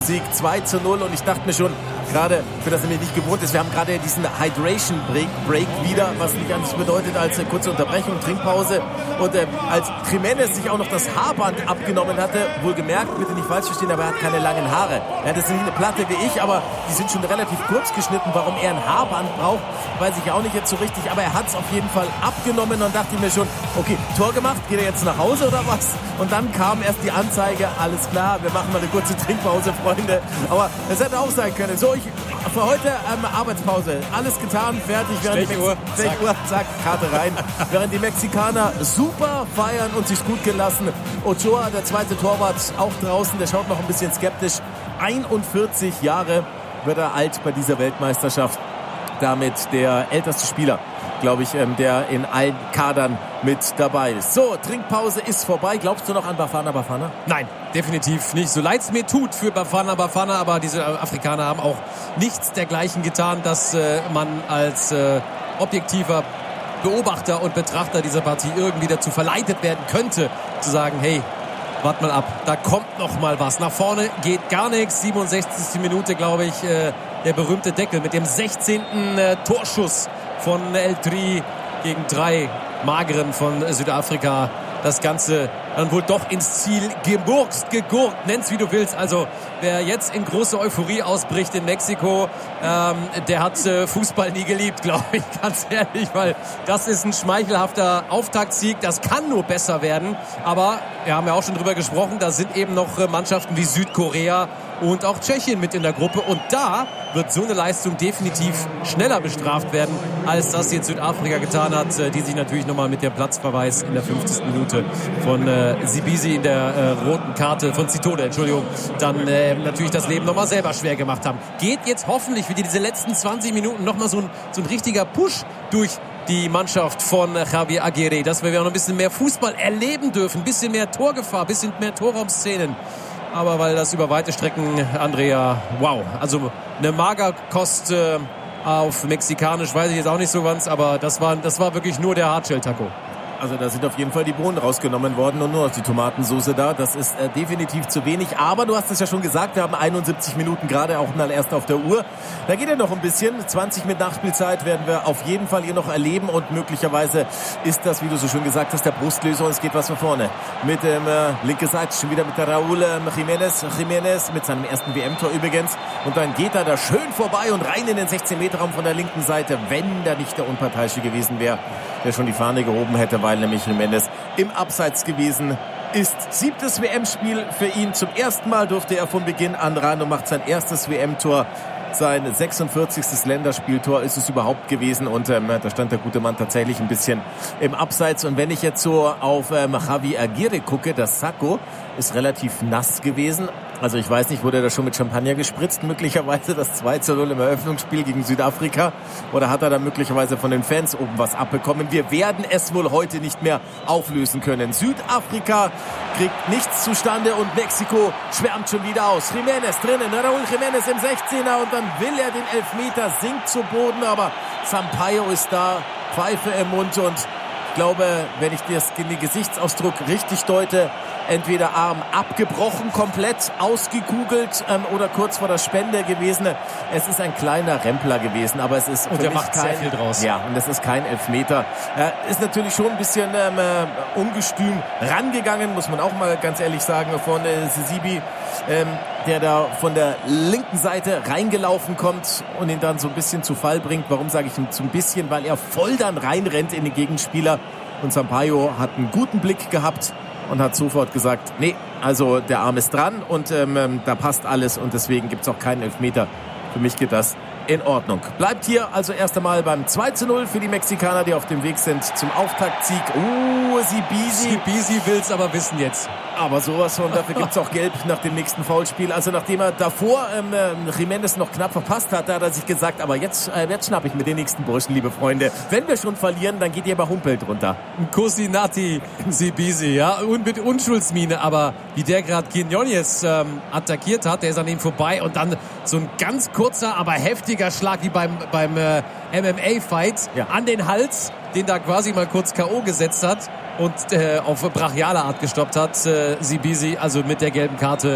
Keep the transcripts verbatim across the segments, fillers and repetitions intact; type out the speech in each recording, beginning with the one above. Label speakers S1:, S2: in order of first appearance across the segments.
S1: Sieg zwei zu null und ich dachte mir schon, gerade für das er mir nicht gewohnt ist, wir haben gerade diesen Hydration Break, Break wieder, was nicht anderes bedeutet als eine kurze Unterbrechung, Trinkpause und äh, als Jiménez sich auch noch das Haarband abgenommen hatte, wohlgemerkt, bitte nicht falsch verstehen, aber er hat keine langen Haare. Er hat jetzt nicht eine Platte wie ich, aber die sind schon relativ kurz geschnitten. Warum er ein Haarband braucht, weiß ich auch nicht jetzt so richtig, aber er hat es auf jeden Fall abgenommen und dachte mir schon, okay, Tor gemacht, geht er jetzt nach Hause oder was? Und dann kam erst die Anzeige, alles klar, wir machen mal eine kurze Trinkpause, Freunde. Aber es hätte auch sein können. So, ich für heute ähm, Arbeitspause. Alles getan, fertig.
S2: Stechuhr,
S1: Stechuhr, zack, Karte rein. Während die Mexikaner super feiern und sich gut gelassen. Ochoa, der zweite Torwart, auch draußen. Der schaut noch ein bisschen skeptisch. einundvierzig Jahre wird er alt bei dieser Weltmeisterschaft. Damit der älteste Spieler, glaube ich, ähm, der in allen Kadern mit dabei ist. So, Trinkpause ist vorbei. Glaubst du noch an Bafana Bafana?
S2: Nein, definitiv nicht. So leid es mir tut für Bafana Bafana, aber diese Afrikaner haben auch nichts dergleichen getan, dass äh, man als äh, objektiver Beobachter und Betrachter dieser Partie irgendwie dazu verleitet werden könnte, zu sagen, hey, wart mal ab, da kommt noch mal was. Nach vorne geht gar nichts. siebenundsechzigste Minute, glaube ich, äh, der berühmte Deckel mit dem sechzehnten Äh, Torschuss von El Tri gegen drei Mageren von Südafrika. Das Ganze dann wohl doch ins Ziel gemurkst, gegurkt, nenn's wie du willst. Also wer jetzt in große Euphorie ausbricht in Mexiko, ähm, der hat äh, Fußball nie geliebt, glaube ich, ganz ehrlich, weil das ist ein schmeichelhafter Auftaktsieg. Das kann nur besser werden, aber wir haben ja auch schon drüber gesprochen, da sind eben noch äh, Mannschaften wie Südkorea und auch Tschechien mit in der Gruppe und da wird so eine Leistung definitiv schneller bestraft werden, als das jetzt Südafrika getan hat, äh, die sich natürlich nochmal mit der Platzverweis in der fünfzigsten Minute von äh, Sibisi in der äh, roten Karte von Zitode, Entschuldigung, dann äh, natürlich das Leben nochmal selber schwer gemacht haben. Geht jetzt hoffentlich für diese letzten zwanzig Minuten nochmal so ein, so ein richtiger Push durch die Mannschaft von Javier Aguirre, dass wir noch ein bisschen mehr Fußball erleben dürfen, ein bisschen mehr Torgefahr, ein bisschen mehr Torraumszenen. Aber weil das über weite Strecken, Andrea, wow, also eine Magerkost äh, auf Mexikanisch, weiß ich jetzt auch nicht so ganz, aber das war, das war wirklich nur der Hardshell-Taco.
S1: Also da sind auf jeden Fall die Bohnen rausgenommen worden und nur noch die Tomatensoße da. Das ist äh, definitiv zu wenig. Aber du hast es ja schon gesagt, wir haben einundsiebzig Minuten gerade auch mal erst auf der Uhr. Da geht ja noch ein bisschen. zwanzig mit Nachspielzeit werden wir auf jeden Fall hier noch erleben. Und möglicherweise ist das, wie du so schön gesagt hast, der Brustlöser. Und es geht was von vorne. Mit dem ähm, linke Seite schon wieder mit der Raúl ähm, Jiménez. Jiménez mit seinem ersten W M-Tor übrigens. Und dann geht er da schön vorbei und rein in den sechzehn-Meter-Raum von der linken Seite. Wenn da nicht der Unparteiische gewesen wäre, der schon die Fahne gehoben hätte, weil nämlich Jiménez im Abseits gewesen ist. Siebtes W M-Spiel für ihn. Zum ersten Mal durfte er von Beginn an ran und macht sein erstes W M-Tor. Sein sechsundvierzigstes Länderspieltor ist es überhaupt gewesen und ähm, da stand der gute Mann tatsächlich ein bisschen im Abseits. Und wenn ich jetzt so auf ähm, Javier Aguirre gucke, das Sakko ist relativ nass gewesen. Also ich weiß nicht, wurde er da schon mit Champagner gespritzt? Möglicherweise das zwei zu null im Eröffnungsspiel gegen Südafrika? Oder hat er da möglicherweise von den Fans oben was abbekommen? Wir werden es wohl heute nicht mehr auflösen können. Südafrika kriegt nichts zustande und Mexiko schwärmt schon wieder aus. Jiménez drinnen, Raúl Jiménez im sechzehner und dann will er den Elfmeter, sinkt zu Boden, aber Sampaio ist da, Pfeife im Mund und ich glaube, wenn ich das, den Gesichtsausdruck richtig deute, entweder Arm abgebrochen, komplett ausgekugelt ähm, oder kurz vor der Spende gewesen. Es ist ein kleiner Rempler gewesen, aber es ist
S2: und er macht
S1: kein,
S2: sehr viel draus.
S1: Ja, und es ist kein Elfmeter. Er ist natürlich schon ein bisschen ähm, äh, ungestüm rangegangen, muss man auch mal ganz ehrlich sagen, von äh, Sibi, ähm, der da von der linken Seite reingelaufen kommt und ihn dann so ein bisschen zu Fall bringt. Warum sage ich so ein bisschen? Weil er voll dann reinrennt in den Gegenspieler und Sampaio hat einen guten Blick gehabt und hat sofort gesagt, nee, also der Arm ist dran und ähm, da passt alles und deswegen gibt es auch keinen Elfmeter. Für mich geht das in Ordnung. Bleibt hier also erst einmal beim zwei zu null für die Mexikaner, die auf dem Weg sind zum Auftaktsieg. Oh, Sibisi.
S2: Sibisi will's aber wissen jetzt.
S1: Aber sowas von, dafür gibt's auch Gelb nach dem nächsten Foulspiel. Also nachdem er davor ähm, Jiménez noch knapp verpasst hat, da hat er sich gesagt, aber jetzt, äh, jetzt schnapp ich mit den nächsten Burschen, liebe Freunde. Wenn wir schon verlieren, dann geht ihr bei Humpelt runter.
S2: Kusinati Sibisi, ja, und mit Unschuldsmine, aber wie der gerade Quinones ähm, attackiert hat, der ist an ihm vorbei und dann so ein ganz kurzer, aber heftiger Schlag wie beim, beim äh, M M A-Fight ja. an den Hals, den da quasi mal kurz K O gesetzt hat und äh, auf brachiale Art gestoppt hat, äh, Sibisi, also mit der gelben Karte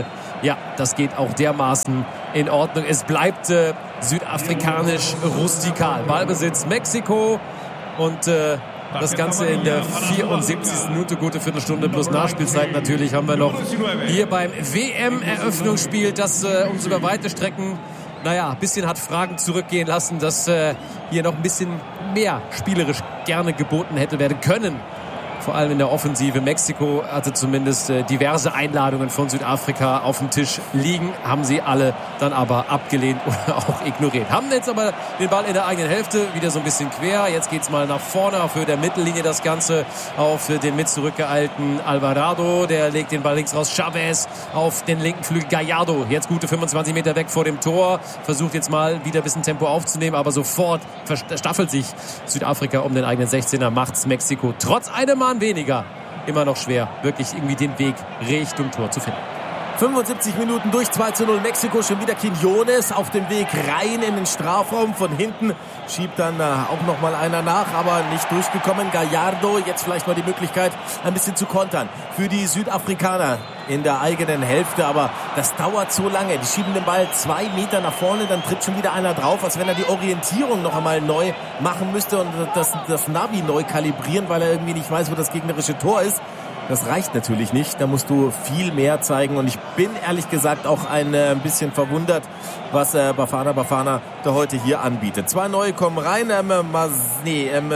S2: ja, das geht auch dermaßen in Ordnung. Es bleibt äh, südafrikanisch rustikal. Ballbesitz Mexiko und äh, das Ganze in der vierundsiebzigsten Minute, gute Viertelstunde plus Nachspielzeit. Natürlich haben wir noch hier beim W M-Eröffnungsspiel, das äh, uns über weite Strecken, naja, ein bisschen hat Fragen zurückgehen lassen, dass äh, hier noch ein bisschen mehr spielerisch gerne geboten hätte werden können. Vor allem in der Offensive. Mexiko hatte zumindest äh, diverse Einladungen von Südafrika auf dem Tisch liegen. Haben sie alle dann aber abgelehnt oder auch ignoriert. Haben jetzt aber den Ball in der eigenen Hälfte wieder so ein bisschen quer. Jetzt geht's mal nach vorne auf Höhe der Mittellinie das Ganze auf den mit zurückgeeilten Alvarado. Der legt den Ball links raus. Chavez auf den linken Flügel. Gallardo jetzt gute fünfundzwanzig Meter weg vor dem Tor. Versucht jetzt mal wieder ein bisschen Tempo aufzunehmen, aber sofort verstaffelt sich Südafrika um den eigenen sechzehner. Macht's Mexiko trotz einem Mann weniger immer noch schwer, wirklich irgendwie den Weg Richtung Tor zu finden.
S1: fünfundsiebzig Minuten durch, zwei zu null Mexiko, schon wieder Quiñones auf dem Weg rein in den Strafraum. Von hinten schiebt dann äh, auch noch mal einer nach, aber nicht durchgekommen. Gallardo, jetzt vielleicht mal die Möglichkeit, ein bisschen zu kontern für die Südafrikaner in der eigenen Hälfte, aber das dauert so lange. Die schieben den Ball zwei Meter nach vorne, dann tritt schon wieder einer drauf, als wenn er die Orientierung noch einmal neu machen müsste und das, das Navi neu kalibrieren, weil er irgendwie nicht weiß, wo das gegnerische Tor ist. Das reicht natürlich nicht, da musst du viel mehr zeigen und ich bin ehrlich gesagt auch ein äh, bisschen verwundert, was äh, Bafana Bafana da heute hier anbietet. Zwei neue kommen rein, ähm, Mas, nee, ähm,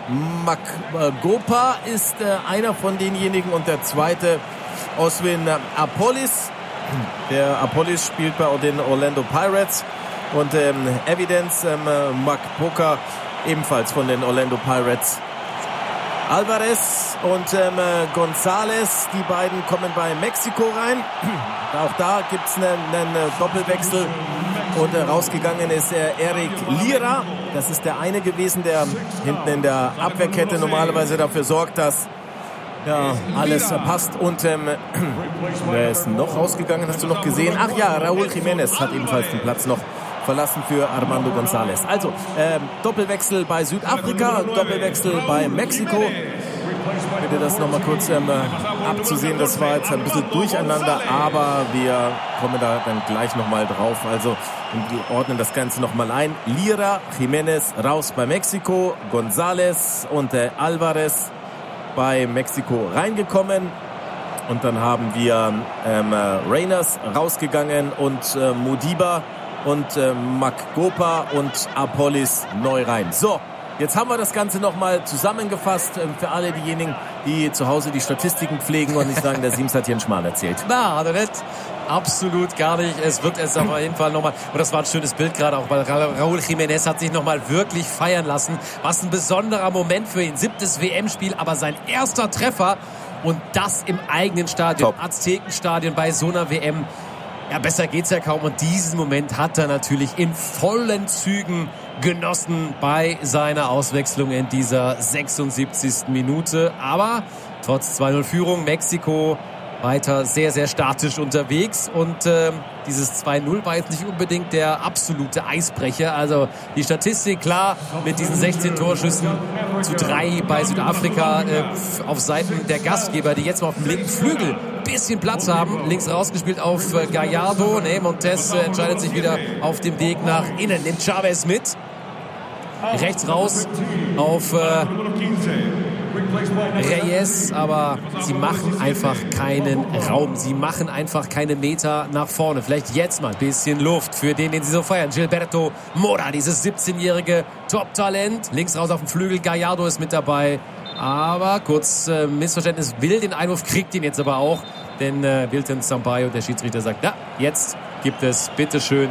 S1: Makgopa ist äh, einer von denjenigen und der zweite Oswin Apolis. Der Apolis spielt bei den Orlando Pirates und ähm, Evidence ähm, Makgopa ebenfalls von den Orlando Pirates. Alvarez und ähm, González, die beiden kommen bei Mexiko rein. Auch da gibt es einen, einen Doppelwechsel. Und äh, rausgegangen ist äh, Eric Lira. Das ist der eine gewesen, der hinten in der Abwehrkette normalerweise dafür sorgt, dass ja, alles äh, passt. Und ähm, wer ist noch rausgegangen? Hast du noch gesehen? Ach ja, Raúl Jiménez hat ebenfalls den Platz noch verlassen für Armando González. Also ähm, Doppelwechsel bei Südafrika, Doppelwechsel bei Mexiko. Bitte das nochmal kurz ähm, abzusehen. Das war jetzt ein bisschen durcheinander, aber wir kommen da dann gleich nochmal drauf. Also wir ordnen das Ganze nochmal ein. Lira, Jiménez raus bei Mexiko, González und äh, Alvarez bei Mexiko reingekommen. Und dann haben wir ähm, Reyners rausgegangen und äh, Modiba und äh, Makgopa und Apolis neu rein. So, jetzt haben wir das Ganze nochmal zusammengefasst äh, für alle diejenigen, die zu Hause die Statistiken pflegen und nicht sagen, der Siems hat hier einen Schmarrn erzählt.
S2: Na, hat er nicht. Absolut gar nicht. Es wird jetzt auf jeden Fall nochmal, und das war ein schönes Bild gerade auch, weil Raúl Jiménez hat sich nochmal wirklich feiern lassen. Was ein besonderer Moment für ihn. Siebtes W M-Spiel, aber sein erster Treffer und das im eigenen Stadion. Top. Aztekenstadion bei so einer W M. Ja, besser geht's ja kaum. Und diesen Moment hat er natürlich in vollen Zügen genossen bei seiner Auswechslung in dieser sechsundsiebzigsten Minute. Aber trotz zwei null Führung Mexiko weiter sehr, sehr statisch unterwegs. Und äh, dieses zwei null war jetzt nicht unbedingt der absolute Eisbrecher. Also die Statistik, klar, mit diesen sechzehn Torschüssen zu drei bei Südafrika äh, auf Seiten der Gastgeber, die jetzt mal auf dem linken Flügel ein bisschen Platz haben. Links rausgespielt auf äh, Gallardo. Nee, Montes äh, entscheidet sich wieder auf dem Weg nach innen. Nimmt Chavez mit. Rechts raus auf äh, Reyes, aber sie machen einfach keinen Raum. Sie machen einfach keine Meter nach vorne. Vielleicht jetzt mal ein bisschen Luft für den, den sie so feiern. Gilberto Mora, dieses siebzehnjährige Top-Talent. Links raus auf dem Flügel. Gallardo ist mit dabei. Aber kurz äh, Missverständnis. Will den Einwurf, kriegt ihn jetzt aber auch. Denn äh, Wilton Sampaio, der Schiedsrichter, sagt, na, jetzt gibt es bitteschön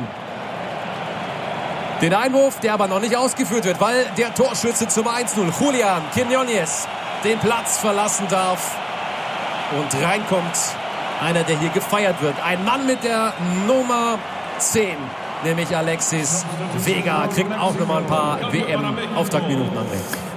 S2: den Einwurf, der aber noch nicht ausgeführt wird, weil der Torschütze zum eins null, Julián Quiñones, den Platz verlassen darf. Und reinkommt einer, der hier gefeiert wird. Ein Mann mit der Nummer zehn, nämlich Alexis Vega. Kriegt auch nochmal ein paar W M-Auftaktminuten an.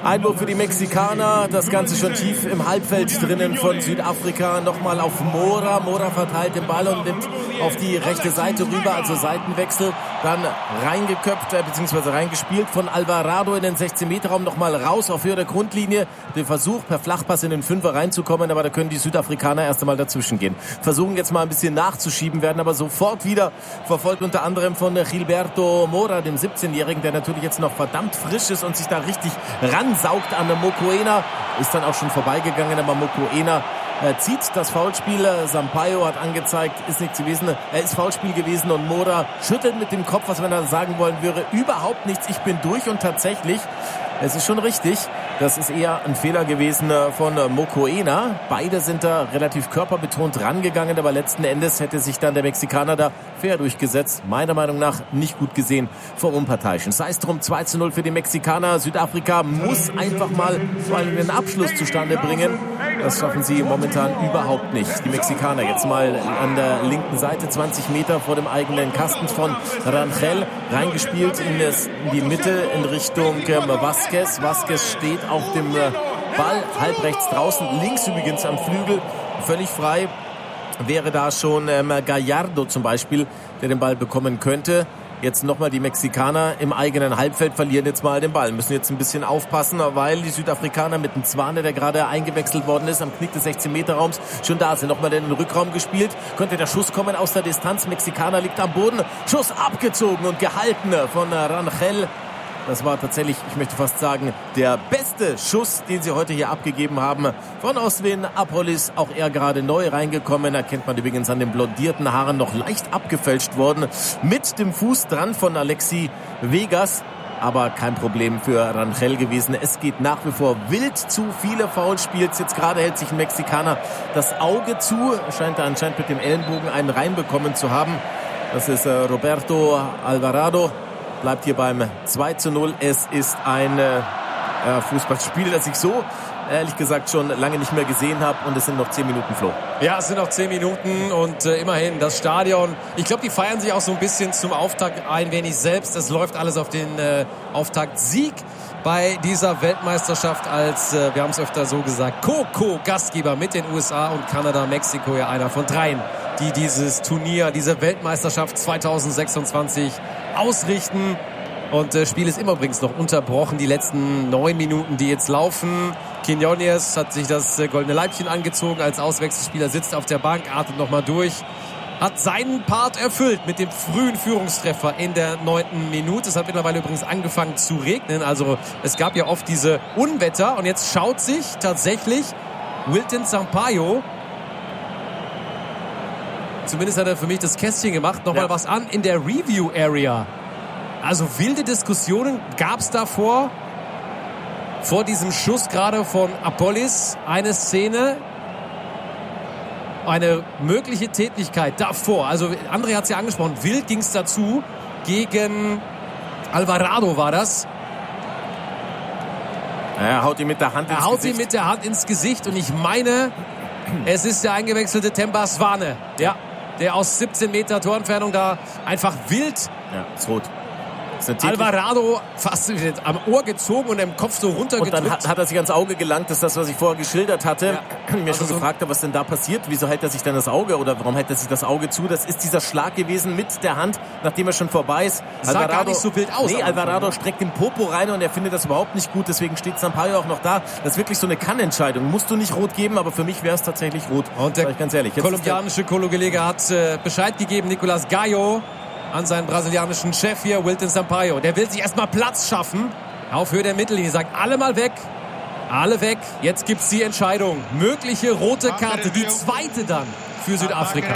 S1: Einwurf für die Mexikaner, das Ganze schon tief im Halbfeld drinnen von Südafrika. Nochmal auf Mora. Mora verteilt den Ball und nimmt auf die rechte Seite rüber, also Seitenwechsel. Dann reingeköpft, äh, beziehungsweise reingespielt von Alvarado in den sechzehn-Meter-Raum. Nochmal raus auf Höhe der Grundlinie. Den Versuch, per Flachpass in den Fünfer reinzukommen, aber da können die Südafrikaner erst einmal dazwischen gehen. Versuchen jetzt mal ein bisschen nachzuschieben, werden aber sofort wieder verfolgt, unter anderem von Gilberto Mora, dem siebzehnjährigen, der natürlich jetzt noch verdammt frisch ist und sich da richtig ransaugt an Mokoena. Ist dann auch schon vorbeigegangen, aber Mokoena äh, zieht das Foulspiel. Sampaio hat angezeigt, ist nichts gewesen. Er ist Foulspiel gewesen und Mora schüttelt mit dem Kopf, was wenn er sagen wollen würde, überhaupt nichts, ich bin durch. Und tatsächlich, es ist schon richtig, das ist eher ein Fehler gewesen von Mokoena. Beide sind da relativ körperbetont rangegangen, aber letzten Endes hätte sich dann der Mexikaner da fair durchgesetzt. Meiner Meinung nach nicht gut gesehen vom Unparteiischen. Sei es drum, zwei zu null für die Mexikaner. Südafrika muss einfach mal vor allem den Abschluss zustande bringen. Das schaffen sie momentan überhaupt nicht. Die Mexikaner jetzt mal an der linken Seite, zwanzig Meter vor dem eigenen Kasten von Rangel, reingespielt in, das, in die Mitte in Richtung ähm, Vasquez. Vasquez steht auf dem äh, Ball, halb rechts draußen, links übrigens am Flügel, völlig frei. Wäre da schon ähm, Gallardo zum Beispiel, der den Ball bekommen könnte. Jetzt nochmal die Mexikaner im eigenen Halbfeld verlieren jetzt mal den Ball. Müssen jetzt ein bisschen aufpassen, weil die Südafrikaner mit dem Zwane, der gerade eingewechselt worden ist, am Knick des sechzehn-Meter-Raums, schon da sind. Nochmal in den Rückraum gespielt. Könnte der Schuss kommen aus der Distanz. Mexikaner liegt am Boden. Schuss abgezogen und gehalten von Rangel. Das war tatsächlich, ich möchte fast sagen, der beste Schuss, den sie heute hier abgegeben haben. Von Oswin Apolis, auch er gerade neu reingekommen. Erkennt man übrigens an den blondierten Haaren, noch leicht abgefälscht worden. Mit dem Fuß dran von Alexi Vegas. Aber kein Problem für Rangel gewesen. Es geht nach wie vor wild zu. Viele Foulspiels. Jetzt gerade hält sich ein Mexikaner das Auge zu. Scheint er anscheinend mit dem Ellenbogen einen reinbekommen zu haben. Das ist äh, Roberto Alvarado. Bleibt hier beim zwei zu null. Es ist ein äh, Fußballspiel, das ich so ehrlich gesagt schon lange nicht mehr gesehen habe. Und es sind noch zehn Minuten, Flo.
S2: Ja, es sind noch zehn Minuten und äh, immerhin das Stadion. Ich glaube, die feiern sich auch so ein bisschen zum Auftakt ein wenig selbst. Es läuft alles auf den äh, Auftaktsieg bei dieser Weltmeisterschaft als, äh, wir haben es öfter so gesagt, Co-Co-Gastgeber mit den U S A und Kanada. Mexiko ja einer von dreien, die dieses Turnier, diese Weltmeisterschaft zwanzig sechsundzwanzig ausrichten. Und das Spiel ist immer übrigens noch unterbrochen. Die letzten neun Minuten, die jetzt laufen. Quiñones hat sich das goldene Leibchen angezogen als Auswechselspieler, sitzt auf der Bank, atmet nochmal durch. Hat seinen Part erfüllt mit dem frühen Führungstreffer in der neunten Minute. Es hat mittlerweile übrigens angefangen zu regnen. Also es gab ja oft diese Unwetter. Und jetzt schaut sich tatsächlich Wilton Sampaio, zumindest hat er für mich das Kästchen gemacht, nochmal ja. was an in der Review-Area. Also wilde Diskussionen gab es davor, vor diesem Schuss gerade von Apolis. Eine Szene, eine mögliche Tätlichkeit davor. Also André hat es ja angesprochen, wild ging es dazu. Gegen Alvarado war das.
S1: Er haut ihn mit der Hand ins
S2: Er haut
S1: Gesicht.
S2: ihn mit der Hand ins Gesicht und ich meine, es ist der eingewechselte Themba Zwane. Ja, der aus siebzehn Meter Torentfernung da einfach wild.
S1: Ja, ist rot.
S2: Alvarado fast am Ohr gezogen und im Kopf so runtergedrückt.
S1: Und dann hat, hat er sich ans Auge gelangt. Das ist das, was ich vorher geschildert hatte. Ja. Mir also schon so gefragt habe, was denn da passiert. Wieso hält er sich denn das Auge oder warum hält er sich das Auge zu? Das ist dieser Schlag gewesen mit der Hand, nachdem er schon vorbei ist.
S2: Sah Alvarado, gar nicht so wild aus.
S1: Nee, Alvarado streckt den Popo rein und er findet das überhaupt nicht gut. Deswegen steht Sampaio auch noch da. Das ist wirklich so eine Kannentscheidung. Musst du nicht rot geben, aber für mich wäre es tatsächlich rot.
S2: Und der
S1: ich ganz ehrlich. Jetzt
S2: kolumbianische Kollegelege hat äh, Bescheid gegeben. Nicolas Gallo an seinen brasilianischen Chef hier, Wilton Sampaio. Der will sich erstmal Platz schaffen. Auf Höhe der Mittellinie. Sagt, alle mal weg. Alle weg. Jetzt gibt's die Entscheidung. Mögliche rote Karte. Die zweite dann für Südafrika.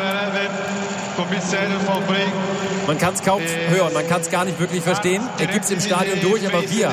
S2: Man kann es kaum hören. Man kann es gar nicht wirklich verstehen. Er gibt es im Stadion durch, aber wir.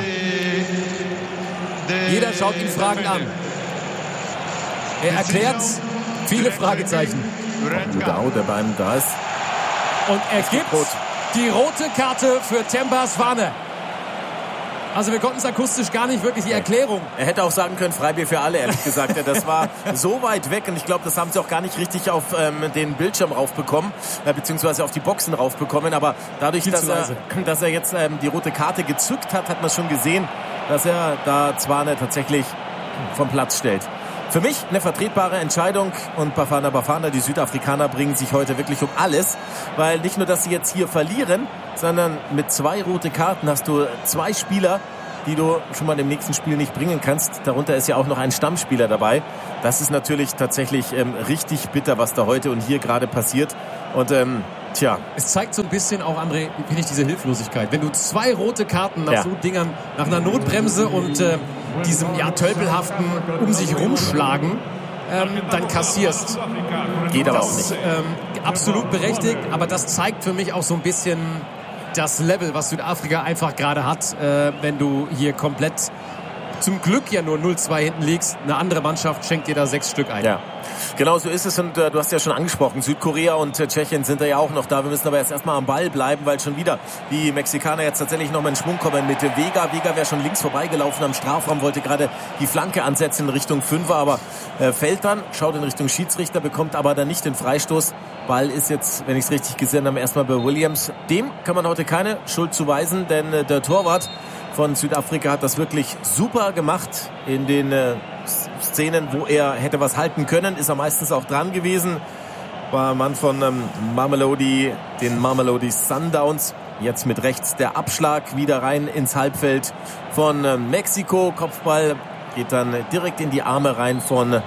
S2: Jeder schaut ihn fragend an. Er erklärt viele Fragezeichen.
S1: Ludau, der bei ihm da ist.
S2: Und er gibt rot. Die rote Karte für Themba Zwane. Also wir konnten es akustisch gar nicht wirklich die Erklärung.
S1: Er hätte auch sagen können, Freibier für alle, ehrlich gesagt. Das war so weit weg und ich glaube, das haben sie auch gar nicht richtig auf ähm, den Bildschirm raufbekommen, äh, beziehungsweise auf die Boxen raufbekommen. Aber dadurch, dass er, dass er jetzt ähm, die rote Karte gezückt hat, hat man schon gesehen, dass er da Zwane tatsächlich vom Platz stellt. Für mich eine vertretbare Entscheidung und Bafana Bafana, die Südafrikaner, bringen sich heute wirklich um alles, weil nicht nur, dass sie jetzt hier verlieren, sondern mit zwei rote Karten hast du zwei Spieler, die du schon mal im nächsten Spiel nicht bringen kannst. Darunter ist ja auch noch ein Stammspieler dabei. Das ist natürlich tatsächlich ähm, richtig bitter, was da heute und hier gerade passiert. Und ähm, tja.
S2: Es zeigt so ein bisschen auch, André, finde ich, diese Hilflosigkeit. Wenn du zwei rote Karten nach ja. so Dingern, nach einer Notbremse und äh, diesem ja tölpelhaften um sich rumschlagen, ähm, dann kassierst.
S1: Geht aber
S2: das,
S1: auch nicht.
S2: Ähm, absolut berechtigt, aber das zeigt für mich auch so ein bisschen das Level, was Südafrika einfach gerade hat, äh, wenn du hier komplett zum Glück ja nur null zwei hinten liegst. Eine andere Mannschaft schenkt dir da sechs Stück ein.
S1: Ja, genau so ist es. Und äh, du hast ja schon angesprochen, Südkorea und äh, Tschechien sind da ja auch noch da. Wir müssen aber jetzt erstmal am Ball bleiben, weil schon wieder die Mexikaner jetzt tatsächlich noch mal in Schwung kommen mit Vega. Vega wäre schon links vorbeigelaufen am Strafraum, wollte gerade die Flanke ansetzen in Richtung Fünfer, aber äh, fällt dann, schaut in Richtung Schiedsrichter, bekommt aber dann nicht den Freistoß. Ball ist jetzt, wenn ich es richtig gesehen habe, erstmal bei Williams. Dem kann man heute keine Schuld zuweisen, denn äh, der Torwart von Südafrika hat das wirklich super gemacht in den äh, Szenen, wo er hätte was halten können, ist er meistens auch dran gewesen. War ein Mann von ähm, Mamelodi, den Mamelodi Sundowns. Jetzt mit rechts der Abschlag wieder rein ins Halbfeld von äh, Mexiko. Kopfball geht dann direkt in die Arme rein von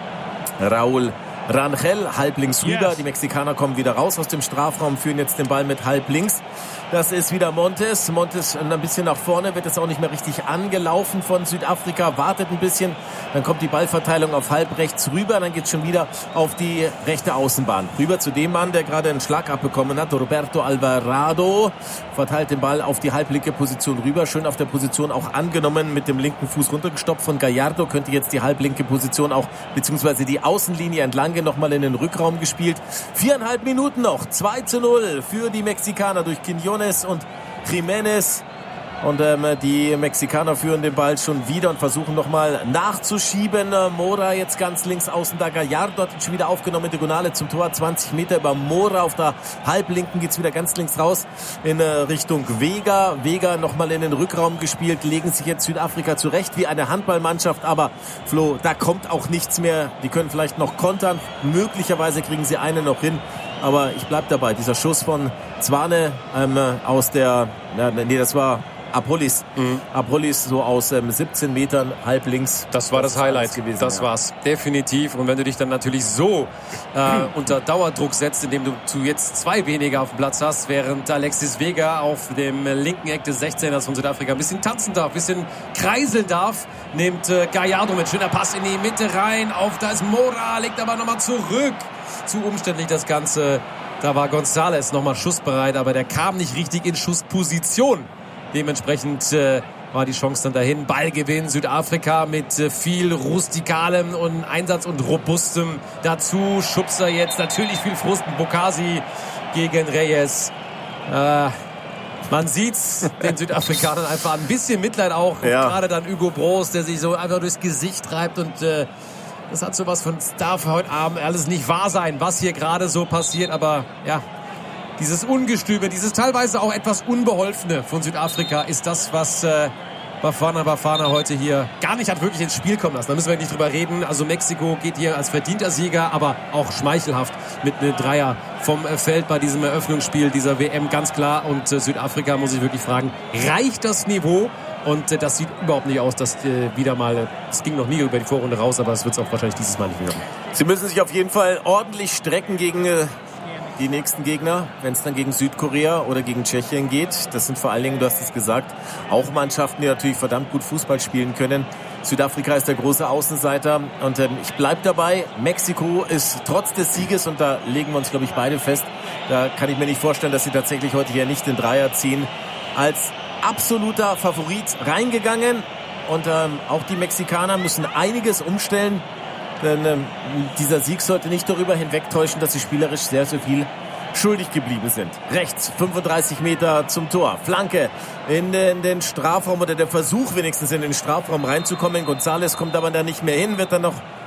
S1: Raúl Rangel, halb links rüber. Yes. Die Mexikaner kommen wieder raus aus dem Strafraum, führen jetzt den Ball mit halb links. Das ist wieder Montes. Montes ein bisschen nach vorne, wird jetzt auch nicht mehr richtig angelaufen von Südafrika, wartet ein bisschen. Dann kommt die Ballverteilung auf halb rechts rüber, dann geht es schon wieder auf die rechte Außenbahn. Rüber zu dem Mann, der gerade einen Schlag abbekommen hat, Roberto Alvarado. Verteilt den Ball auf die halblinke Position rüber. Schön auf der Position auch angenommen, mit dem linken Fuß runtergestoppt von Gallardo. Könnte jetzt die halblinke Position auch, beziehungsweise die Außenlinie entlang gehen, nochmal in den Rückraum gespielt. Viereinhalb Minuten noch. zwei zu null für die Mexikaner durch Quiñones und Jiménez. Und ähm, die Mexikaner führen den Ball schon wieder und versuchen nochmal nachzuschieben. Äh, Mora jetzt ganz links außen da. Gallardo hat ihn schon wieder aufgenommen. Diagonale zum Tor. zwanzig Meter über Mora. Auf der Halblinken geht's wieder ganz links raus in äh, Richtung Vega. Vega nochmal in den Rückraum gespielt. Legen sich jetzt Südafrika zurecht wie eine Handballmannschaft. Aber Flo, da kommt auch nichts mehr. Die können vielleicht noch kontern. Möglicherweise kriegen sie einen noch hin. Aber ich bleib dabei. Dieser Schuss von Zwane ähm, aus der... Ja, nee, das war... Apolis. Mhm. Apolis so aus ähm, siebzehn Metern, halb links.
S2: Das war das, das Highlight gewesen. Das ja. war's. Definitiv. Und wenn du dich dann natürlich so äh, unter Dauerdruck setzt, indem du zu jetzt zwei weniger auf dem Platz hast, während Alexis Vega auf dem linken Eck des sechzehners von Südafrika ein bisschen tanzen darf, ein bisschen kreiseln darf, nimmt äh, Gallardo mit schöner Pass in die Mitte rein. Auf, da ist Mora, legt aber nochmal zurück. Zu umständlich das Ganze. Da war González nochmal schussbereit, aber der kam nicht richtig in Schussposition. Dementsprechend äh, war die Chance dann dahin. Ballgewinn Südafrika mit äh, viel rustikalem und Einsatz und robustem dazu. Schubser jetzt natürlich viel Frust. Bokasi gegen Reyes. Äh, man sieht's den Südafrikanern einfach ein bisschen Mitleid auch. Ja. Gerade dann Hugo Broos, der sich so einfach durchs Gesicht treibt und äh, das hat sowas von, es darf heute Abend alles nicht wahr sein, was hier gerade so passiert. Aber ja, dieses Ungestüme, dieses teilweise auch etwas Unbeholfene von Südafrika ist das, was äh, Bafana Bafana heute hier gar nicht hat wirklich ins Spiel kommen lassen. Da müssen wir nicht drüber reden. Also Mexiko geht hier als verdienter Sieger, aber auch schmeichelhaft mit einem Dreier vom Feld bei diesem Eröffnungsspiel dieser W M, ganz klar. Und äh, Südafrika, muss ich wirklich fragen, reicht das Niveau? Und äh, das sieht überhaupt nicht aus, dass äh, wieder mal, es ging noch nie über die Vorrunde raus, aber es wird es auch wahrscheinlich dieses Mal nicht wieder machen.
S1: Sie müssen sich auf jeden Fall ordentlich strecken gegen äh die nächsten Gegner, wenn es dann gegen Südkorea oder gegen Tschechien geht. Das sind vor allen Dingen, du hast es gesagt, auch Mannschaften, die natürlich verdammt gut Fußball spielen können. Südafrika ist der große Außenseiter und ähm, ich bleib dabei. Mexiko ist trotz des Sieges, und da legen wir uns, glaube ich, beide fest, da kann ich mir nicht vorstellen, dass sie tatsächlich heute hier nicht den Dreier ziehen, als absoluter Favorit reingegangen. Und ähm, auch die Mexikaner müssen einiges umstellen. Denn ähm, dieser Sieg sollte nicht darüber hinwegtäuschen, dass sie spielerisch sehr, sehr viel schuldig geblieben sind. Rechts, fünfunddreißig Meter zum Tor. Flanke in den, in den Strafraum oder der Versuch wenigstens in den Strafraum reinzukommen. González kommt aber da nicht mehr hin, wird dann noch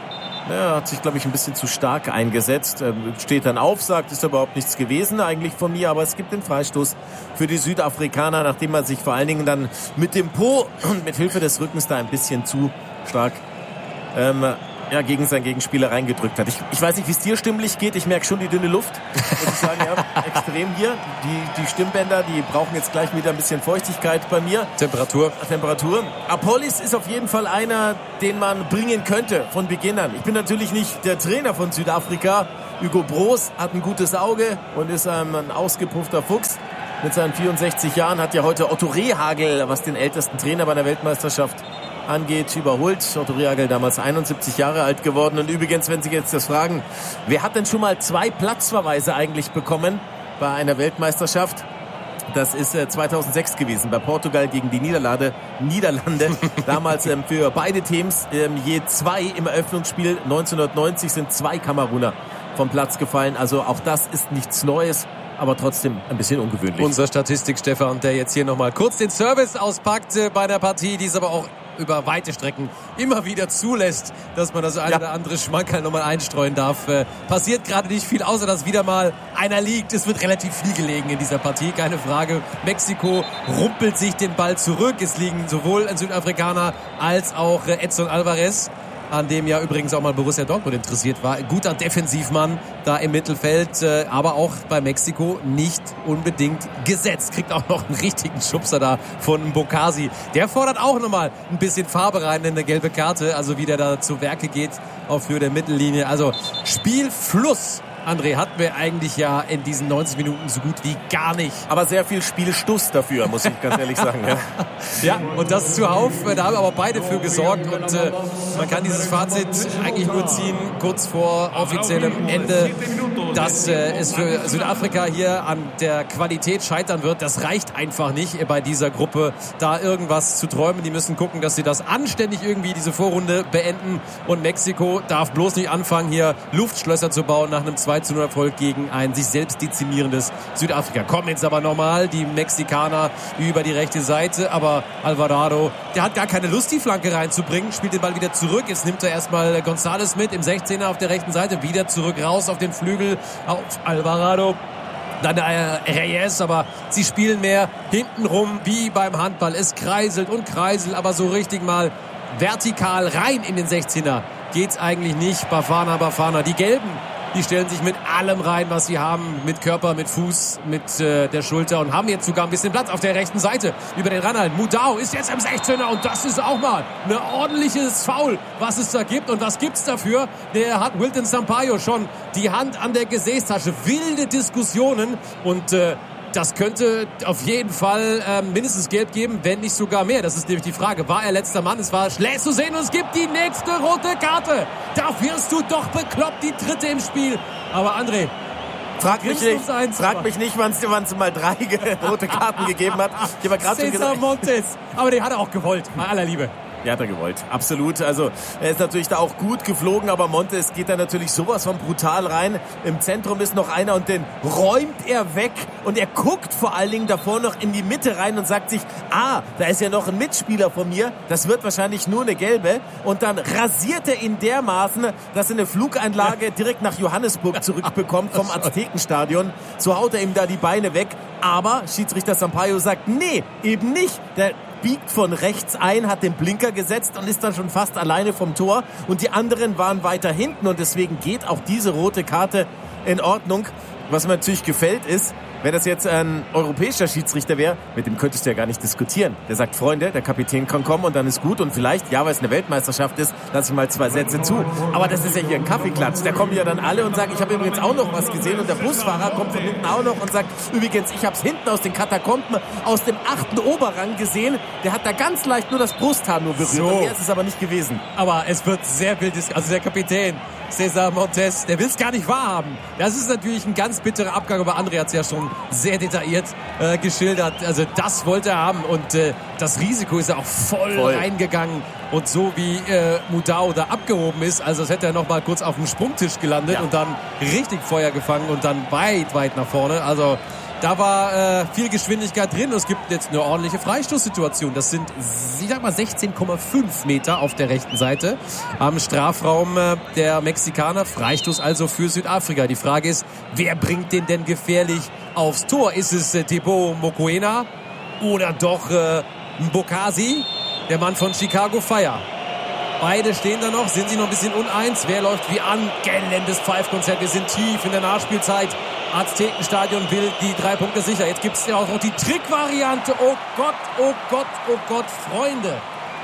S1: Ja, hat sich, glaube ich, ein bisschen zu stark eingesetzt. Ähm, steht dann auf, sagt, ist überhaupt nichts gewesen eigentlich von mir, aber es gibt den Freistoß für die Südafrikaner, nachdem er sich vor allen Dingen dann mit dem Po und mit Hilfe des Rückens da ein bisschen zu stark ähm, ja, gegen seinen Gegenspieler reingedrückt hat. Ich, ich weiß nicht, wie es dir stimmlich geht. Ich merke schon die dünne Luft. Muss ich sagen, ja, extrem hier. Die, die Stimmbänder, die brauchen jetzt gleich wieder ein bisschen Feuchtigkeit bei mir.
S2: Temperatur.
S1: Temperatur. Apolis ist auf jeden Fall einer, den man bringen könnte von Beginn an. Ich bin natürlich nicht der Trainer von Südafrika. Hugo Broos hat ein gutes Auge und ist ähm, ein ausgepuffter Fuchs. Mit seinen vierundsechzig Jahren hat ja heute Otto Rehhagel, was den ältesten Trainer bei der Weltmeisterschaft angeht, überholt. Otto Rehhagel damals einundsiebzig Jahre alt geworden. Und übrigens, wenn Sie jetzt das fragen, wer hat denn schon mal zwei Platzverweise eigentlich bekommen bei einer Weltmeisterschaft? Das ist äh, zweitausendsechs gewesen, bei Portugal gegen die Niederlande. Niederlande. Damals ähm, für beide Teams ähm, je zwei im Eröffnungsspiel. neunzehnhundertneunzig sind zwei Kameruner vom Platz gefallen. Also auch das ist nichts Neues, aber trotzdem ein bisschen ungewöhnlich.
S2: Unser Statistik Stefan, der jetzt hier nochmal kurz den Service auspackt äh, bei der Partie, die ist aber auch über weite Strecken immer wieder zulässt, dass man das eine ja. oder andere Schmankerl nochmal einstreuen darf. Äh, passiert gerade nicht viel, außer dass wieder mal einer liegt. Es wird relativ viel gelegen in dieser Partie, keine Frage. Mexiko rumpelt sich den Ball zurück. Es liegen sowohl ein Südafrikaner als auch äh, Edson Alvarez, an dem ja übrigens auch mal Borussia Dortmund interessiert war. Guter Defensivmann da im Mittelfeld, äh, aber auch bei Mexiko nicht unbedingt gesetzt. Kriegt auch noch einen richtigen Schubser da von Bokasi. Der fordert auch nochmal ein bisschen Farbe rein in eine gelbe Karte, also wie der da zu Werke geht auf Höhe der Mittellinie. Also Spielfluss, André, hatten wir eigentlich ja in diesen neunzig Minuten so gut wie gar nicht.
S1: Aber sehr viel Spielstuss dafür, muss ich ganz ehrlich sagen. Ja,
S2: ja, und das zuhauf, da haben aber beide für gesorgt. Und äh, man kann dieses Fazit eigentlich nur ziehen, kurz vor offiziellem Ende, dass äh, es für Südafrika hier an der Qualität scheitern wird. Das reicht einfach nicht bei dieser Gruppe, da irgendwas zu träumen. Die müssen gucken, dass sie das anständig irgendwie diese Vorrunde beenden. Und Mexiko darf bloß nicht anfangen, hier Luftschlösser zu bauen nach einem zwei zu null Erfolg gegen ein sich selbst dezimierendes Südafrika. Kommen jetzt aber nochmal die Mexikaner über die rechte Seite, aber Alvarado, der hat gar keine Lust, die Flanke reinzubringen, spielt den Ball wieder zurück. Jetzt nimmt er erstmal González mit im sechzehner auf der rechten Seite, wieder zurück raus auf den Flügel auf Alvarado. Dann äh, Reyes, aber sie spielen mehr hintenrum wie beim Handball. Es kreiselt und kreiselt, aber so richtig mal vertikal rein in den sechzehner geht's eigentlich nicht. Bafana, Bafana, die Gelben, die stellen sich mit allem rein, was sie haben. Mit Körper, mit Fuß, mit äh, der Schulter und haben jetzt sogar ein bisschen Platz auf der rechten Seite. Über den Ranhalten. Mudau ist jetzt im sechzehner und das ist auch mal ein ordentliches Foul, was es da gibt. Und was gibt's dafür? Der hat Wilton Sampaio schon die Hand an der Gesäßtasche. Wilde Diskussionen und äh, das könnte auf jeden Fall ähm, mindestens gelb geben, wenn nicht sogar mehr. Das ist nämlich die Frage. War er letzter Mann? Es war schlecht zu sehen und es gibt die nächste rote Karte. Da wirst du doch bekloppt, die dritte im Spiel. Aber André,
S1: frag mich nicht, eins, frag mich nicht, wann es mal drei rote Karten gegeben hat. Ich habe gerade
S2: Cesar Montes. Aber den hat er auch gewollt, bei aller Liebe.
S1: Ja, hat er gewollt. Absolut. Also er ist natürlich da auch gut geflogen, aber Montes geht da natürlich sowas von brutal rein. Im Zentrum ist noch einer und den räumt er weg. Und er guckt vor allen Dingen davor noch in die Mitte rein und sagt sich, ah, da ist ja noch ein Mitspieler von mir. Das wird wahrscheinlich nur eine gelbe. Und dann rasiert er ihn dermaßen, dass er eine Flugeinlage direkt nach Johannesburg zurückbekommt vom Aztekenstadion. So haut er ihm da die Beine weg. Aber Schiedsrichter Sampaio sagt, nee, eben nicht. Der biegt von rechts ein, hat den Blinker gesetzt und ist dann schon fast alleine vom Tor. Und die anderen waren weiter hinten und deswegen geht auch diese rote Karte in Ordnung. Was mir natürlich gefällt ist, wenn das jetzt ein europäischer Schiedsrichter wäre, mit dem könntest du ja gar nicht diskutieren. Der sagt, Freunde, der Kapitän kann kommen und dann ist gut. Und vielleicht, ja, weil es eine Weltmeisterschaft ist, lasse ich mal zwei Sätze zu. Aber das ist ja hier ein Kaffeeklatsch. Da kommen ja dann alle und sagen, ich habe übrigens auch noch was gesehen. Und der Busfahrer kommt von hinten auch noch und sagt, übrigens, ich habe es hinten aus den Katakomben, aus dem achten Oberrang gesehen. Der hat da ganz leicht nur das Brusthaar nur berührt.
S2: So.
S1: Und mehr ist es aber nicht gewesen.
S2: Aber es wird sehr wild. Also der Kapitän Cesar Montes, der will es gar nicht wahrhaben. Das ist natürlich ein ganz bitterer Abgang, aber André hat es ja schon sehr detailliert äh, geschildert. Also das wollte er haben und äh, das Risiko ist ja auch voll, voll reingegangen. Und so wie äh, Mudau da abgehoben ist, also das hätte er noch mal kurz auf dem Sprungtisch gelandet ja. und dann richtig Feuer gefangen und dann weit, weit nach vorne. Also Da war äh, viel Geschwindigkeit drin und es gibt jetzt eine ordentliche Freistoßsituation. Das sind, ich sag mal, sechzehn Komma fünf Meter auf der rechten Seite am Strafraum äh, der Mexikaner. Freistoß also für Südafrika. Die Frage ist, wer bringt den denn gefährlich aufs Tor? Ist es äh, Teboho Mokoena oder doch äh, Mbokasi, der Mann von Chicago Fire? Beide stehen da noch, sind sie noch ein bisschen uneins. Wer läuft wie an? Gellendes Pfeifkonzert. Wir sind tief in der Nachspielzeit. Aztekenstadion will die drei Punkte sicher. Jetzt gibt es ja auch noch die Trickvariante. Oh Gott, oh Gott, oh Gott, Freunde.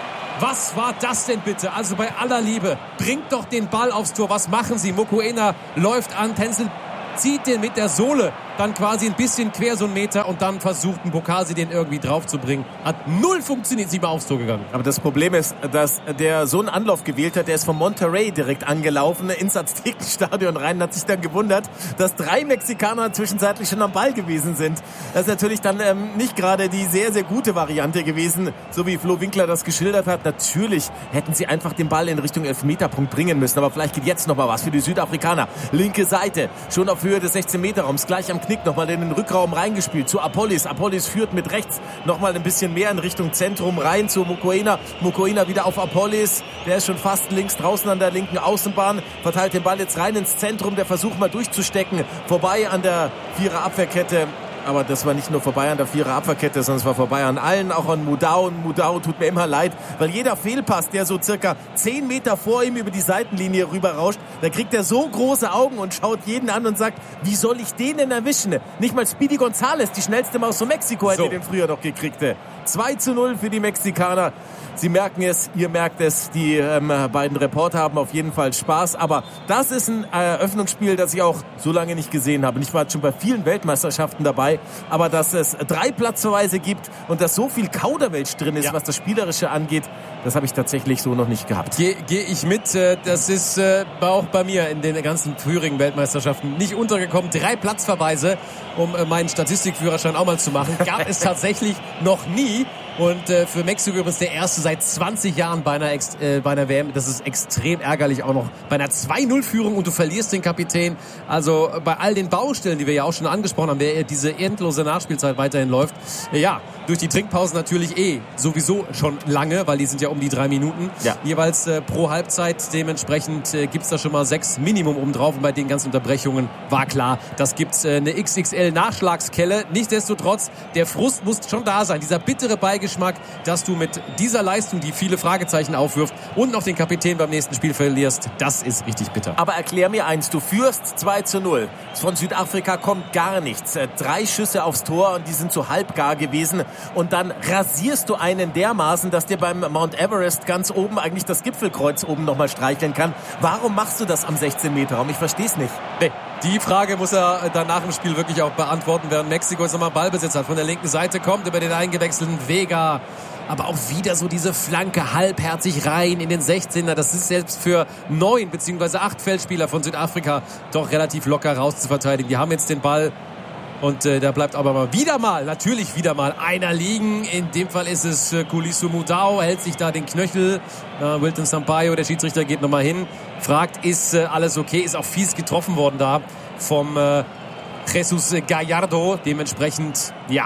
S2: Was war das denn bitte? Also bei aller Liebe, bringt doch den Ball aufs Tor. Was machen sie? Mokoena läuft an, Tänzel zieht den mit der Sohle dann quasi ein bisschen quer so einen Meter und dann versucht ein Bokasi den irgendwie drauf zu bringen. Hat null funktioniert, sie mal aufs Tor gegangen.
S1: Aber das Problem ist, dass der so einen Anlauf gewählt hat, der ist von Monterrey direkt angelaufen ins Aztekenstadion rein und hat sich dann gewundert, dass drei Mexikaner zwischenzeitlich schon am Ball gewesen sind. Das ist natürlich dann ähm, nicht gerade die sehr, sehr gute Variante gewesen, so wie Flo Winkler das geschildert hat. Natürlich hätten sie einfach den Ball in Richtung Elfmeterpunkt bringen müssen, aber vielleicht geht jetzt noch mal was für die Südafrikaner. Linke Seite, schon auf Höhe des sechzehn Meter Raums, gleich am Knick nochmal in den Rückraum reingespielt zu Apolis. Apolis führt mit rechts nochmal ein bisschen mehr in Richtung Zentrum rein zu Mokoena. Mokoena wieder auf Apolis. Der ist schon fast links draußen an der linken Außenbahn. Verteilt den Ball jetzt rein ins Zentrum. Der Versuch mal durchzustecken. Vorbei an der Vierer Abwehrkette. Aber das war nicht nur vorbei an der Vierer Abwehrkette, sondern es war vorbei an allen, auch an Mudau. Und Mudau tut mir immer leid, weil jeder Fehlpass, der so circa zehn Meter vor ihm über die Seitenlinie rüberrauscht, da kriegt er so große Augen und schaut jeden an und sagt, wie soll ich den denn erwischen? Nicht mal Speedy González, die schnellste Maus von Mexiko, hätte so den früher noch gekriegt. zwei zu null für die Mexikaner. Sie merken es, ihr merkt es, die ähm, beiden Reporter haben auf jeden Fall Spaß. Aber das ist ein Eröffnungsspiel, das ich auch so lange nicht gesehen habe. Ich war schon bei vielen Weltmeisterschaften dabei. Aber dass es drei Platzverweise gibt und dass so viel Kauderwelsch drin ist, ja, was das Spielerische angeht, das habe ich tatsächlich so noch nicht gehabt.
S2: Gehe geh ich mit. Das ist auch bei mir in den ganzen früheren Weltmeisterschaften nicht untergekommen. Drei Platzverweise, um meinen Statistikführerschein auch mal zu machen, gab es tatsächlich noch nie. Und äh, für Mexiko übrigens der erste seit zwanzig Jahren bei einer, Ex- äh, bei einer W M. Das ist extrem ärgerlich auch noch. Bei einer zwei null Führung und du verlierst den Kapitän. Also bei all den Baustellen, die wir ja auch schon angesprochen haben, wer diese endlose Nachspielzeit weiterhin läuft. Ja, durch die Trinkpausen natürlich eh sowieso schon lange, weil die sind ja um die drei Minuten. Ja. Jeweils äh, pro Halbzeit. Dementsprechend äh, gibt's da schon mal sechs Minimum oben drauf. Und bei den ganzen Unterbrechungen war klar, das gibt's äh, eine X X L-Nachschlagskelle. Nichtsdestotrotz, der Frust muss schon da sein. Dieser bittere Beigeschmack, dass du mit dieser Leistung, die viele Fragezeichen aufwirft und noch den Kapitän beim nächsten Spiel verlierst, das ist richtig bitter.
S1: Aber erklär mir eins, du führst zwei zu null. Von Südafrika kommt gar nichts. Drei Schüsse aufs Tor und die sind so halbgar gewesen. Und dann rasierst du einen dermaßen, dass dir beim Mount Everest ganz oben eigentlich das Gipfelkreuz oben nochmal streicheln kann. Warum machst du das am sechzehn Meter Raum? Ich verstehe es nicht.
S2: Nee. Die Frage muss er dann nach dem Spiel wirklich auch beantworten, während Mexiko jetzt nochmal Ballbesitz hat. Von der linken Seite kommt über den eingewechselten Vega. Aber auch wieder so diese Flanke halbherzig rein in den sechzehner. Das ist selbst für neun bzw. acht Feldspieler von Südafrika doch relativ locker rauszuverteidigen. Die haben jetzt den Ball. Und äh, da bleibt aber mal wieder mal, natürlich wieder mal einer liegen. In dem Fall ist es äh, Kulisu Mudau, hält sich da den Knöchel. Äh, Wilton Sampaio, der Schiedsrichter, geht nochmal hin. Fragt, ist äh, alles okay? Ist auch fies getroffen worden da vom äh, Jesus Gallardo. Dementsprechend, ja,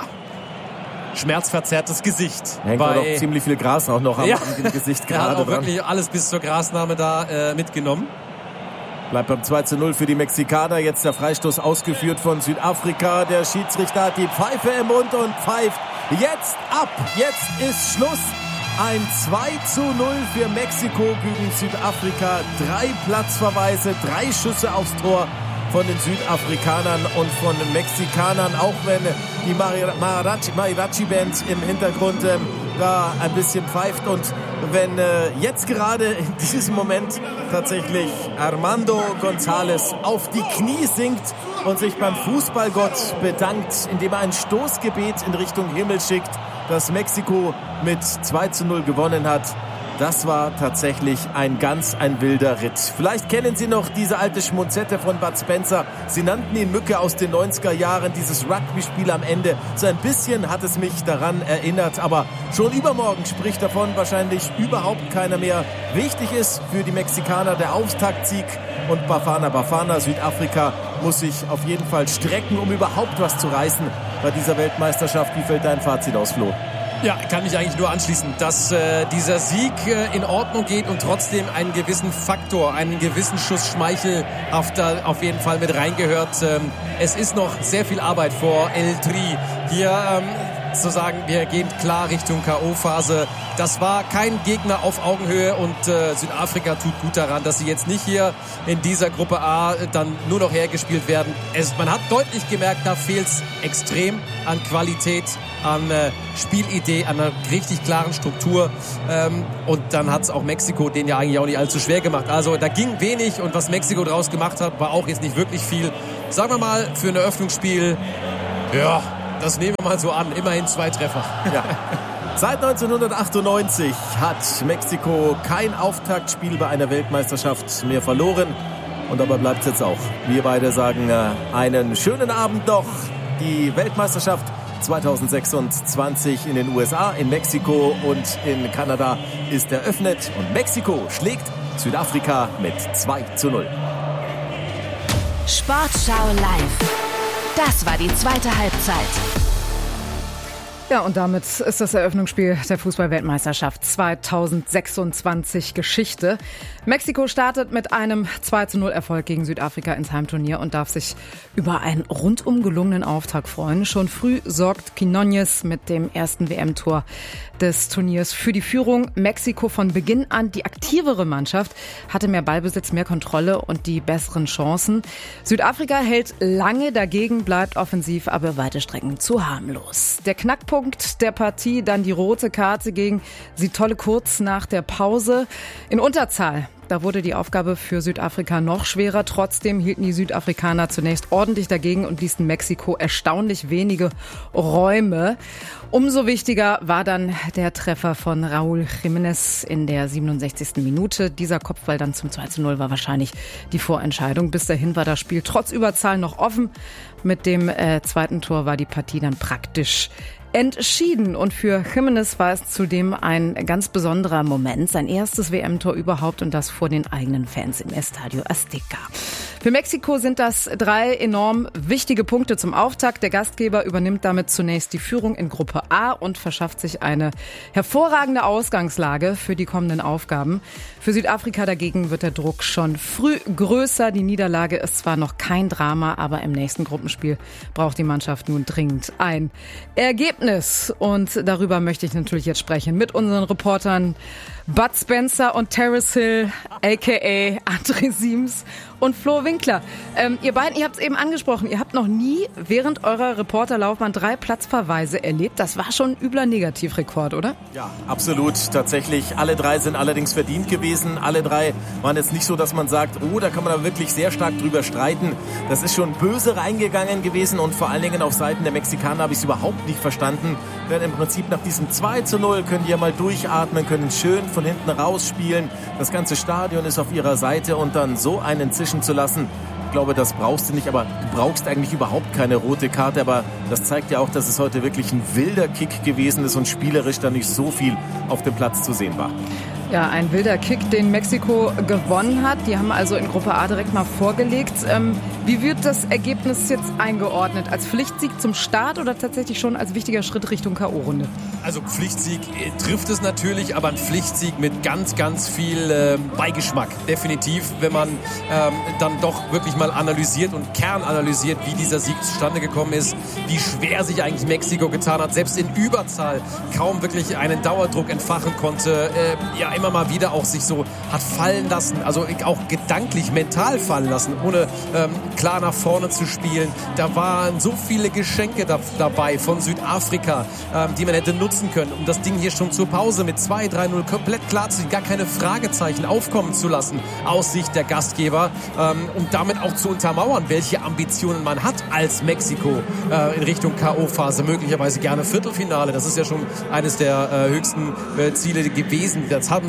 S2: schmerzverzerrtes Gesicht.
S1: Hängt bei doch ziemlich viel Gras auch noch am,
S2: ja,
S1: am Gesicht gerade
S2: dran. Er hat auch
S1: dran.
S2: wirklich alles bis zur Grasnahme da äh, mitgenommen.
S1: Bleibt beim zwei zu null für die Mexikaner. Jetzt der Freistoß ausgeführt von Südafrika. Der Schiedsrichter hat die Pfeife im Mund und pfeift jetzt ab. Jetzt ist Schluss. Ein zwei zu null für Mexiko gegen Südafrika. Drei Platzverweise, drei Schüsse aufs Tor von den Südafrikanern und von den Mexikanern. Auch wenn die Mariachi-Band im Hintergrund ähm, da ein bisschen pfeift und wenn äh, jetzt gerade in diesem Moment tatsächlich Armando González auf die Knie sinkt und sich beim Fußballgott bedankt, indem er ein Stoßgebet in Richtung Himmel schickt, dass Mexiko mit zwei zu null gewonnen hat. Das war tatsächlich ein ganz ein wilder Ritt. Vielleicht kennen Sie noch diese alte Schmonzette von Bud Spencer. Sie nannten ihn Mücke aus den neunziger Jahren, dieses Rugby-Spiel am Ende. So ein bisschen hat es mich daran erinnert, aber schon übermorgen spricht davon wahrscheinlich überhaupt keiner mehr. Wichtig ist für die Mexikaner der Auftaktsieg und Bafana Bafana, Südafrika muss sich auf jeden Fall strecken, um überhaupt was zu reißen bei dieser Weltmeisterschaft. Wie fällt dein Fazit aus, Flo?
S2: Ja, kann mich eigentlich nur anschließen, dass äh, dieser Sieg äh, in Ordnung geht und trotzdem einen gewissen Faktor, einen gewissen Schuss schmeichelhafter auf jeden Fall mit reingehört. Ähm, es ist noch sehr viel Arbeit vor El Tri. Hier ähm, zu sagen, wir gehen klar Richtung K O-Phase. Das war kein Gegner auf Augenhöhe und äh, Südafrika tut gut daran, dass sie jetzt nicht hier in dieser Gruppe A dann nur noch hergespielt werden. Es, man hat deutlich gemerkt, da fehlt es extrem an Qualität, an äh, Spielidee, an einer richtig klaren Struktur. Ähm, und dann hat es auch Mexiko den ja eigentlich auch nicht allzu schwer gemacht. Also da ging wenig und was Mexiko draus gemacht hat, war auch jetzt nicht wirklich viel. Sagen wir mal, für ein Eröffnungsspiel, ja, das nehmen wir mal so an. Immerhin zwei Treffer.
S1: Ja. Seit neunzehnhundertachtundneunzig hat Mexiko kein Auftaktspiel bei einer Weltmeisterschaft mehr verloren. Und dabei bleibt es jetzt auch. Wir beide sagen äh, einen schönen Abend noch. Die Weltmeisterschaft zweitausendsechsundzwanzig in den U S A, in Mexiko und in Kanada ist eröffnet. Und Mexiko schlägt Südafrika mit zwei zu null.
S3: Sportschau live. Das war die zweite Halbzeit.
S4: Ja, und damit ist das Eröffnungsspiel der Fußball-Weltmeisterschaft zweitausendsechsundzwanzig Geschichte. Mexiko startet mit einem zwei zu null Erfolg gegen Südafrika ins Heimturnier und darf sich über einen rundum gelungenen Auftakt freuen. Schon früh sorgt Quiñones mit dem ersten W M-Tor des Turniers für die Führung. Mexiko von Beginn an die aktivere Mannschaft, hatte mehr Ballbesitz, mehr Kontrolle und die besseren Chancen. Südafrika hält lange dagegen, bleibt offensiv, aber weite Strecken zu harmlos. Der Knackpunkt der Partie, dann die rote Karte gegen Sitolle kurz nach der Pause. In Unterzahl, da wurde die Aufgabe für Südafrika noch schwerer. Trotzdem hielten die Südafrikaner zunächst ordentlich dagegen und ließen Mexiko erstaunlich wenige Räume. Umso wichtiger war dann der Treffer von Raúl Jiménez in der siebenundsechzigsten Minute. Dieser Kopfball dann zum zwei zu null war wahrscheinlich die Vorentscheidung. Bis dahin war das Spiel trotz Überzahl noch offen. Mit dem äh, zweiten Tor war die Partie dann praktisch entschieden. Und für Jiménez war es zudem ein ganz besonderer Moment. Sein erstes W M-Tor überhaupt und das vor den eigenen Fans im Estadio Azteca. Für Mexiko sind das drei enorm wichtige Punkte zum Auftakt. Der Gastgeber übernimmt damit zunächst die Führung in Gruppe A und verschafft sich eine hervorragende Ausgangslage für die kommenden Aufgaben. Für Südafrika dagegen wird der Druck schon früh größer. Die Niederlage ist zwar noch kein Drama, aber im nächsten Gruppenspiel braucht die Mannschaft nun dringend ein Ergebnis. Und darüber möchte ich natürlich jetzt sprechen mit unseren Reportern Bud Spencer und Terrace Hill, a k a. André Siems und Flo Winkler. Ähm, ihr beiden, ihr habt es eben angesprochen, ihr habt noch nie während eurer Reporterlaufbahn drei Platzverweise erlebt. Das war schon ein übler Negativrekord, oder?
S1: Ja, absolut. Tatsächlich. Alle drei sind allerdings verdient gewesen. Alle drei waren jetzt nicht so, dass man sagt, oh, da kann man da wirklich sehr stark drüber streiten. Das ist schon böse reingegangen gewesen und vor allen Dingen auf Seiten der Mexikaner habe ich es überhaupt nicht verstanden. Denn im Prinzip nach diesem zwei zu null können die ja mal durchatmen, können schön von hinten rausspielen. Das ganze Stadion ist auf ihrer Seite und dann so einen zischen zu lassen, ich glaube, das brauchst du nicht, aber du brauchst eigentlich überhaupt keine rote Karte, aber das zeigt ja auch, dass es heute wirklich ein wilder Kick gewesen ist und spielerisch da nicht so viel auf dem Platz zu sehen war.
S4: Ja, ein wilder Kick, den Mexiko gewonnen hat. Die haben also in Gruppe A direkt mal vorgelegt. Ähm, wie wird das Ergebnis jetzt eingeordnet? Als Pflichtsieg zum Start oder tatsächlich schon als wichtiger Schritt Richtung K O-Runde?
S2: Also Pflichtsieg äh, trifft es natürlich, aber ein Pflichtsieg mit ganz, ganz viel äh, Beigeschmack. Definitiv, wenn man ähm, dann doch wirklich mal analysiert und kernanalysiert, wie dieser Sieg zustande gekommen ist, wie schwer sich eigentlich Mexiko getan hat, selbst in Überzahl kaum wirklich einen Dauerdruck entfachen konnte. Äh, ja, immer mal wieder auch sich so hat fallen lassen, also auch gedanklich, mental fallen lassen, ohne ähm, klar nach vorne zu spielen. Da waren so viele Geschenke da, dabei von Südafrika, ähm, die man hätte nutzen können, um das Ding hier schon zur Pause mit zwei drei null komplett klar zu sehen, gar keine Fragezeichen aufkommen zu lassen aus Sicht der Gastgeber, ähm, um damit auch zu untermauern, welche Ambitionen man hat als Mexiko äh, in Richtung K O-Phase, möglicherweise gerne Viertelfinale. Das ist ja schon eines der äh, höchsten äh, Ziele gewesen. Das haben sie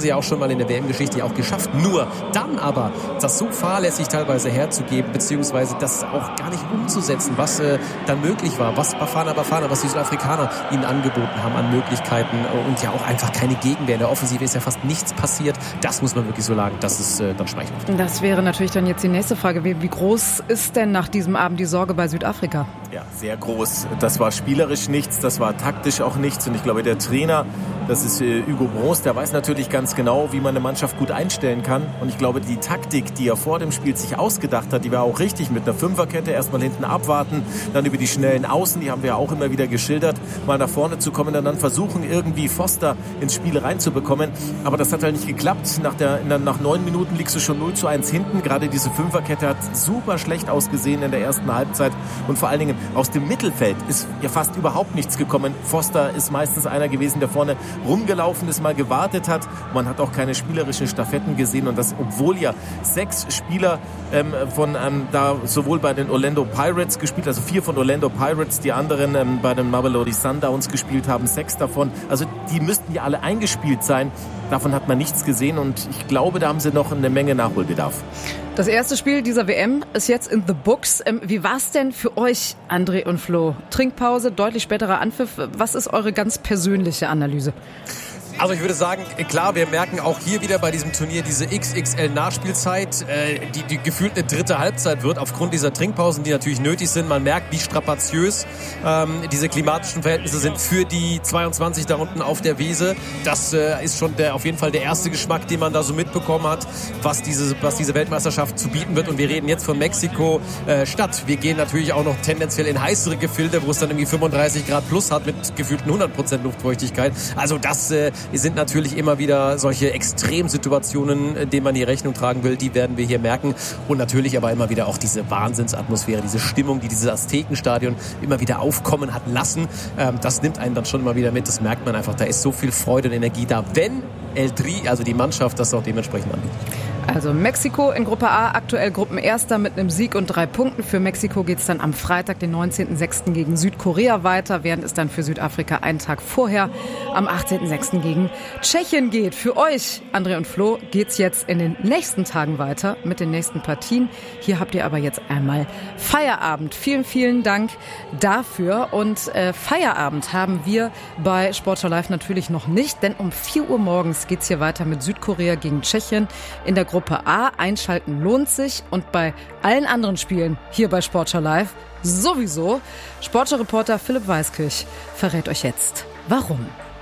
S2: sie ja auch schon mal in der W M-Geschichte ja auch geschafft. Nur dann aber, das so fahrlässig teilweise herzugeben, beziehungsweise das auch gar nicht umzusetzen, was äh, dann möglich war, was Bafana Bafana, was die Südafrikaner ihnen angeboten haben an Möglichkeiten und ja auch einfach keine Gegenwehr. In der Offensive ist ja fast nichts passiert. Das muss man wirklich so sagen, das ist äh, dann schmeichelhaft.
S4: Das wäre natürlich dann jetzt die nächste Frage. Wie, wie groß ist denn nach diesem Abend die Sorge bei Südafrika?
S1: Ja, sehr groß. Das war spielerisch nichts, das war taktisch auch nichts. Und ich glaube, der Trainer, das ist äh, Hugo Broos, der weiß natürlich ganz genau, wie man eine Mannschaft gut einstellen kann. Und ich glaube, die Taktik, die er vor dem Spiel sich ausgedacht hat, die war auch richtig mit einer Fünferkette. Erstmal hinten abwarten, dann über die schnellen Außen, die haben wir ja auch immer wieder geschildert, mal nach vorne zu kommen und dann versuchen, irgendwie Foster ins Spiel reinzubekommen. Aber das hat halt nicht geklappt. Nach, der, nach neun Minuten liegst du schon null zu eins hinten. Gerade diese Fünferkette hat super schlecht ausgesehen in der ersten Halbzeit. Und vor allen Dingen aus dem Mittelfeld ist ja fast überhaupt nichts gekommen. Foster ist meistens einer gewesen, der vorne rumgelaufen ist, mal gewartet hat. Man hat auch keine spielerischen Staffetten gesehen. Und das, obwohl ja sechs Spieler ähm, von ähm, da sowohl bei den Orlando Pirates gespielt, also vier von Orlando Pirates, die anderen ähm, bei den Mamelodi Sundowns gespielt haben, sechs davon. Also die müssten ja alle eingespielt sein. Davon hat man nichts gesehen und ich glaube, da haben sie noch eine Menge Nachholbedarf.
S4: Das erste Spiel dieser W M ist jetzt in the books. Wie war es denn für euch, André und Flo? Trinkpause, deutlich späterer Anpfiff. Was ist eure ganz persönliche Analyse?
S2: Also ich würde sagen, klar, wir merken auch hier wieder bei diesem Turnier diese X X L-Nachspielzeit, äh, die, die gefühlt eine dritte Halbzeit wird, aufgrund dieser Trinkpausen, die natürlich nötig sind. Man merkt, wie strapaziös ähm, diese klimatischen Verhältnisse sind für die zweiundzwanzig da unten auf der Wiese. Das äh, ist schon der, auf jeden Fall der erste Geschmack, den man da so mitbekommen hat, was diese, was diese Weltmeisterschaft zu bieten wird. Und wir reden jetzt von Mexiko-Stadt. Äh, wir gehen natürlich auch noch tendenziell in heißere Gefilde, wo es dann irgendwie fünfunddreißig Grad plus hat mit gefühlten hundert Prozent Luftfeuchtigkeit. Also das äh, Es sind natürlich immer wieder solche Extremsituationen, denen man hier Rechnung tragen will, die werden wir hier merken. Und natürlich aber immer wieder auch diese Wahnsinnsatmosphäre, diese Stimmung, die dieses Aztekenstadion immer wieder aufkommen hat lassen. Das nimmt einen dann schon immer wieder mit. Das merkt man einfach. Da ist so viel Freude und Energie da, wenn El Tri, also die Mannschaft, das auch dementsprechend anbietet.
S4: Also Mexiko in Gruppe A, aktuell Gruppenerster mit einem Sieg und drei Punkten. Für Mexiko geht es dann am Freitag, den neunzehnten sechsten gegen Südkorea weiter, während es dann für Südafrika einen Tag vorher am achtzehnten sechsten gegen Tschechien geht. Für euch, André und Flo, geht's jetzt in den nächsten Tagen weiter mit den nächsten Partien. Hier habt ihr aber jetzt einmal Feierabend. Vielen, vielen Dank dafür. Und äh, Feierabend haben wir bei Sportschau Live natürlich noch nicht, denn um vier Uhr morgens geht's hier weiter mit Südkorea gegen Tschechien in der Gruppe A. Einschalten lohnt sich und bei allen anderen Spielen hier bei Sportschau Live sowieso. Sportschau-Reporter Philipp Weiskirch verrät euch jetzt, warum.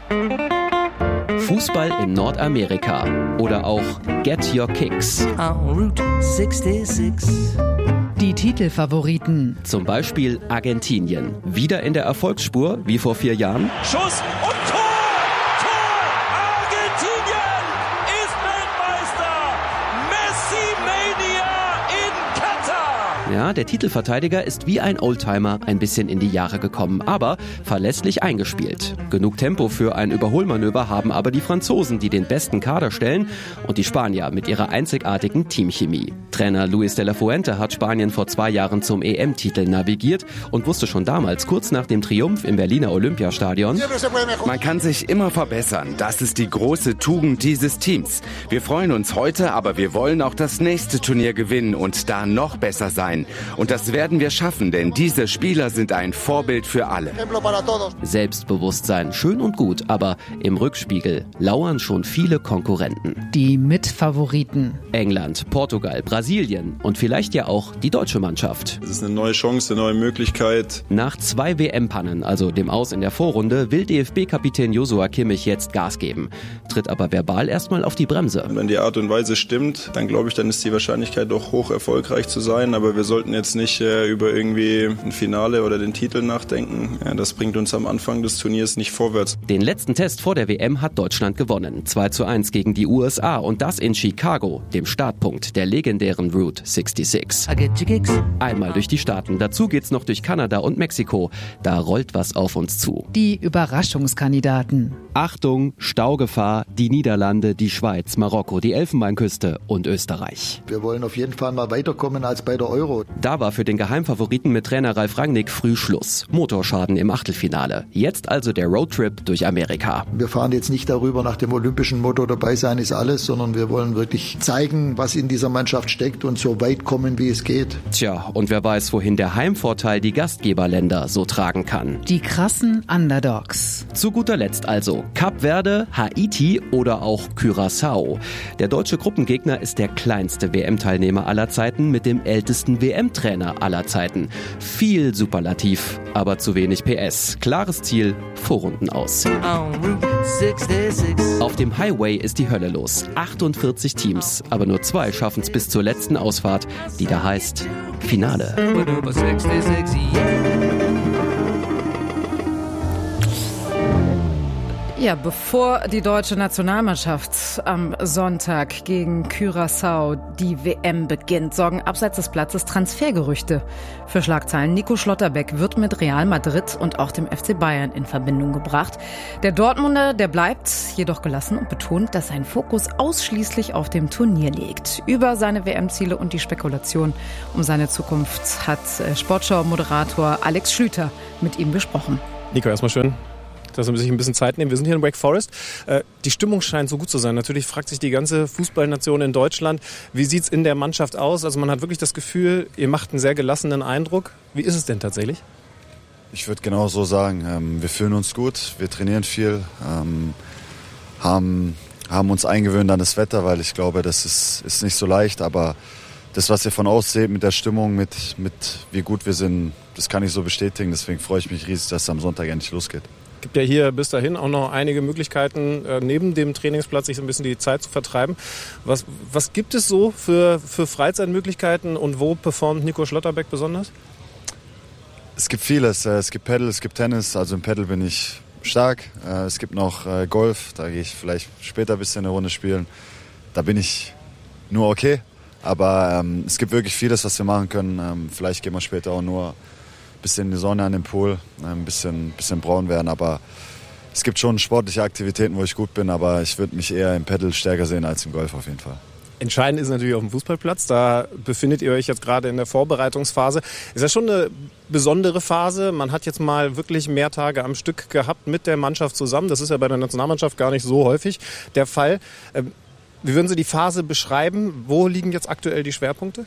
S5: Fußball in Nordamerika oder auch Get Your Kicks.
S6: Route sechsundsechzig.
S7: Die Titelfavoriten.
S5: Zum Beispiel Argentinien. Wieder in der Erfolgsspur wie vor vier Jahren.
S8: Schuss und Tor! Tor! Argentinien ist Weltmeister! Messi-Mania in Katar!
S5: Ja, der Titelverteidiger ist wie ein Oldtimer ein bisschen in die Jahre gekommen, aber verlässlich eingespielt. Genug Tempo für ein Überholmanöver haben aber die Franzosen, die den besten Kader stellen, und die Spanier mit ihrer einzigartigen Teamchemie. Trainer Luis de la Fuente hat Spanien vor zwei Jahren zum E M-Titel navigiert und wusste schon damals, kurz nach dem Triumph im Berliner Olympiastadion:
S9: Man kann sich immer verbessern. Das ist die große Tugend dieses Teams. Wir freuen uns heute, aber wir wollen auch das nächste Turnier gewinnen und da noch besser sein. Und das werden wir schaffen, denn diese Spieler sind ein Vorbild für alle.
S5: Selbstbewusstsein, schön und gut, aber im Rückspiegel lauern schon viele Konkurrenten.
S7: Die Mitfavoriten.
S5: England, Portugal, Brasilien und vielleicht ja auch die deutsche Mannschaft.
S10: Es ist eine neue Chance, eine neue Möglichkeit.
S5: Nach zwei W M-Pannen, also dem Aus in der Vorrunde, will D F B-Kapitän Joshua Kimmich jetzt Gas geben, tritt aber verbal erstmal auf die Bremse.
S10: Wenn die Art und Weise stimmt, dann glaube ich, dann ist die Wahrscheinlichkeit doch hoch, erfolgreich zu sein. Aber wir sollten jetzt nicht äh, über irgendwie ein Finale oder den Titel nachdenken. Ja, das bringt uns am Anfang des Turniers nicht vorwärts.
S5: Den letzten Test vor der W M hat Deutschland gewonnen. zwei zu eins gegen die U S A und das in Chicago, dem Startpunkt der legendären Route sechsundsechzig. Einmal durch die Staaten, dazu geht's noch durch Kanada und Mexiko. Da rollt was auf uns zu.
S7: Die Überraschungskandidaten.
S5: Achtung, Staugefahr, die Niederlande, die Schweiz, Marokko, die Elfenbeinküste und Österreich.
S11: Wir wollen auf jeden Fall mal weiterkommen als bei der Euro. so.
S5: Da war für den Geheimfavoriten mit Trainer Ralf Rangnick früh Schluss. Motorschaden im Achtelfinale. Jetzt also der Roadtrip durch Amerika.
S11: Wir fahren jetzt nicht darüber nach dem olympischen Motto, dabei sein ist alles, sondern wir wollen wirklich zeigen, was in dieser Mannschaft steckt und so weit kommen, wie es geht.
S5: Tja, und wer weiß, wohin der Heimvorteil die Gastgeberländer so tragen kann.
S7: Die krassen Underdogs.
S5: Zu guter Letzt also Kap Verde, Haiti oder auch Curaçao. Der deutsche Gruppengegner ist der kleinste W M-Teilnehmer aller Zeiten mit dem ältesten W M-Trainer aller Zeiten. Viel Superlativ, aber zu wenig P S. Klares Ziel, Vorrunden aus. Auf dem Highway ist die Hölle los. achtundvierzig Teams, aber nur zwei schaffen es bis zur letzten Ausfahrt, die da heißt Finale.
S4: Ja, bevor die deutsche Nationalmannschaft am Sonntag gegen Curaçao die W M beginnt, sorgen abseits des Platzes Transfergerüchte für Schlagzeilen. Nico Schlotterbeck wird mit Real Madrid und auch dem F C Bayern in Verbindung gebracht. Der Dortmunder, der bleibt jedoch gelassen und betont, dass sein Fokus ausschließlich auf dem Turnier liegt. Über seine W M-Ziele und die Spekulation um seine Zukunft hat Sportschau-Moderator Alex Schlüter mit ihm besprochen.
S12: Nico, erstmal schön, dass wir sich ein bisschen Zeit nehmen. Wir sind hier in Wake Forest. Die Stimmung scheint so gut zu sein. Natürlich fragt sich die ganze Fußballnation in Deutschland, wie sieht es in der Mannschaft aus? Also man hat wirklich das Gefühl, ihr macht einen sehr gelassenen Eindruck. Wie ist es denn tatsächlich?
S13: Ich würde genau so sagen. Wir fühlen uns gut, wir trainieren viel, haben, haben uns eingewöhnt an das Wetter, weil ich glaube, das ist, ist nicht so leicht. Aber das, was ihr von außen seht mit der Stimmung, mit, mit wie gut wir sind, das kann ich so bestätigen. Deswegen freue ich mich riesig, dass es am Sonntag endlich losgeht.
S12: Es gibt ja hier bis dahin auch noch einige Möglichkeiten, äh, neben dem Trainingsplatz sich so ein bisschen die Zeit zu vertreiben. Was, was gibt es so für, für Freizeitmöglichkeiten und wo performt Nico Schlotterbeck besonders?
S13: Es gibt vieles. Es gibt Paddle, es gibt Tennis. Also im Paddle bin ich stark. Es gibt noch Golf, da gehe ich vielleicht später ein bisschen eine Runde spielen. Da bin ich nur okay. Aber ähm, es gibt wirklich vieles, was wir machen können. Ähm, vielleicht gehen wir später auch nur bisschen in die Sonne an dem Pool, ein bisschen, bisschen braun werden, aber es gibt schon sportliche Aktivitäten, wo ich gut bin, aber ich würde mich eher im Paddle stärker sehen als im Golf auf jeden Fall.
S12: Entscheidend ist natürlich auf dem Fußballplatz, da befindet ihr euch jetzt gerade in der Vorbereitungsphase. Ist ja schon eine besondere Phase, man hat jetzt mal wirklich mehr Tage am Stück gehabt mit der Mannschaft zusammen, das ist ja bei der Nationalmannschaft gar nicht so häufig der Fall. Wie würden Sie die Phase beschreiben? Wo liegen jetzt aktuell die Schwerpunkte?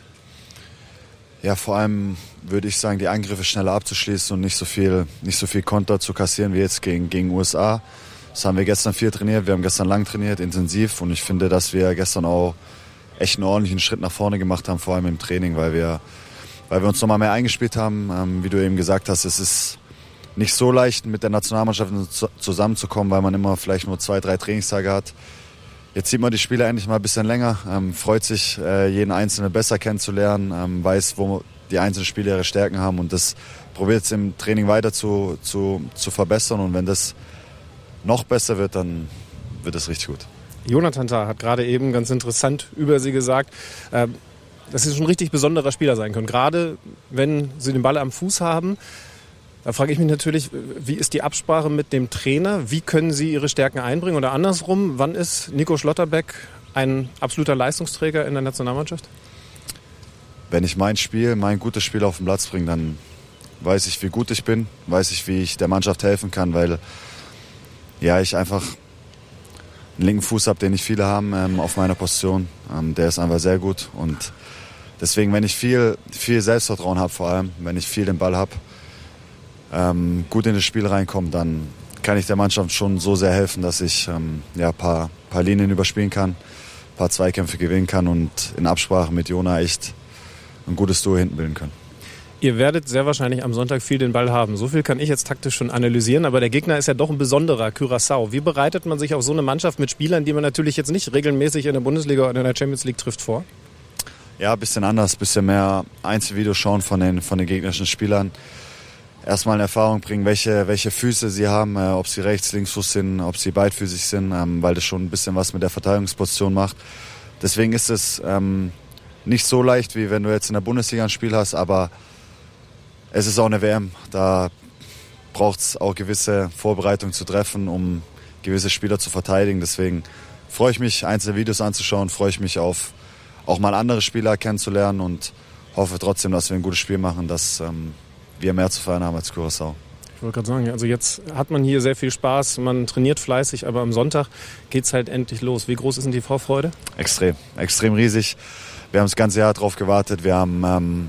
S13: Ja, vor allem würde ich sagen, die Angriffe schneller abzuschließen und nicht so viel, nicht so viel Konter zu kassieren wie jetzt gegen, gegen U S A. Das haben wir gestern viel trainiert, wir haben gestern lang trainiert, intensiv, und ich finde, dass wir gestern auch echt einen ordentlichen Schritt nach vorne gemacht haben, vor allem im Training, weil wir, weil wir uns nochmal mehr eingespielt haben. Ähm, wie du eben gesagt hast, es ist nicht so leicht, mit der Nationalmannschaft zusammenzukommen, weil man immer vielleicht nur zwei, drei Trainingstage hat. Jetzt sieht man die Spieler endlich mal ein bisschen länger, ähm, freut sich, äh, jeden Einzelnen besser kennenzulernen, ähm, weiß, wo die einzelnen Spieler ihre Stärken haben, und das probiert es im Training weiter zu, zu, zu verbessern, und wenn das noch besser wird, dann wird es richtig gut.
S12: Jonathan Tah hat gerade eben ganz interessant über Sie gesagt, äh, dass Sie schon ein richtig besonderer Spieler sein können, gerade wenn Sie den Ball am Fuß haben. Da frage ich mich natürlich, wie ist die Absprache mit dem Trainer? Wie können Sie Ihre Stärken einbringen? Oder andersrum, wann ist Nico Schlotterbeck ein absoluter Leistungsträger in der Nationalmannschaft?
S13: Wenn ich mein Spiel, mein gutes Spiel auf den Platz bringe, dann weiß ich, wie gut ich bin, weiß ich, wie ich der Mannschaft helfen kann, weil ja, ich einfach einen linken Fuß habe, den nicht viele haben ähm, auf meiner Position. Ähm, der ist einfach sehr gut, und deswegen, wenn ich viel, viel Selbstvertrauen habe, vor allem, wenn ich viel den Ball habe, ähm, gut in das Spiel reinkomme, dann kann ich der Mannschaft schon so sehr helfen, dass ich ähm, ja, ein paar, paar Linien überspielen kann, ein paar Zweikämpfe gewinnen kann und in Absprache mit Jona echt ein gutes Duo hinten bilden kann.
S12: Ihr werdet sehr wahrscheinlich am Sonntag viel den Ball haben. So viel kann ich jetzt taktisch schon analysieren, aber der Gegner ist ja doch ein besonderer, Curaçao. Wie bereitet man sich auf so eine Mannschaft mit Spielern, die man natürlich jetzt nicht regelmäßig in der Bundesliga oder in der Champions League trifft, vor?
S13: Ja, ein bisschen anders, ein bisschen mehr Einzelvideos schauen von den, von den gegnerischen Spielern. Erstmal in Erfahrung bringen, welche, welche Füße sie haben, äh, ob sie rechts, links Fuß sind, ob sie beidfüßig sind, ähm, weil das schon ein bisschen was mit der Verteidigungsposition macht. Deswegen ist es ähm, nicht so leicht, wie wenn du jetzt in der Bundesliga ein Spiel hast, aber es ist auch eine W M. Da braucht es auch gewisse Vorbereitungen zu treffen, um gewisse Spieler zu verteidigen. Deswegen freue ich mich, einzelne Videos anzuschauen, freue ich mich auf auch mal andere Spieler kennenzulernen und hoffe trotzdem, dass wir ein gutes Spiel machen, dass ähm, wir mehr zu feiern haben als Curaçao.
S12: Ich wollte gerade sagen, also jetzt hat man hier sehr viel Spaß, man trainiert fleißig, aber am Sonntag geht's halt endlich los. Wie groß ist denn die Vorfreude?
S13: Extrem, extrem riesig. Wir haben das ganze Jahr drauf gewartet. Wir haben ähm,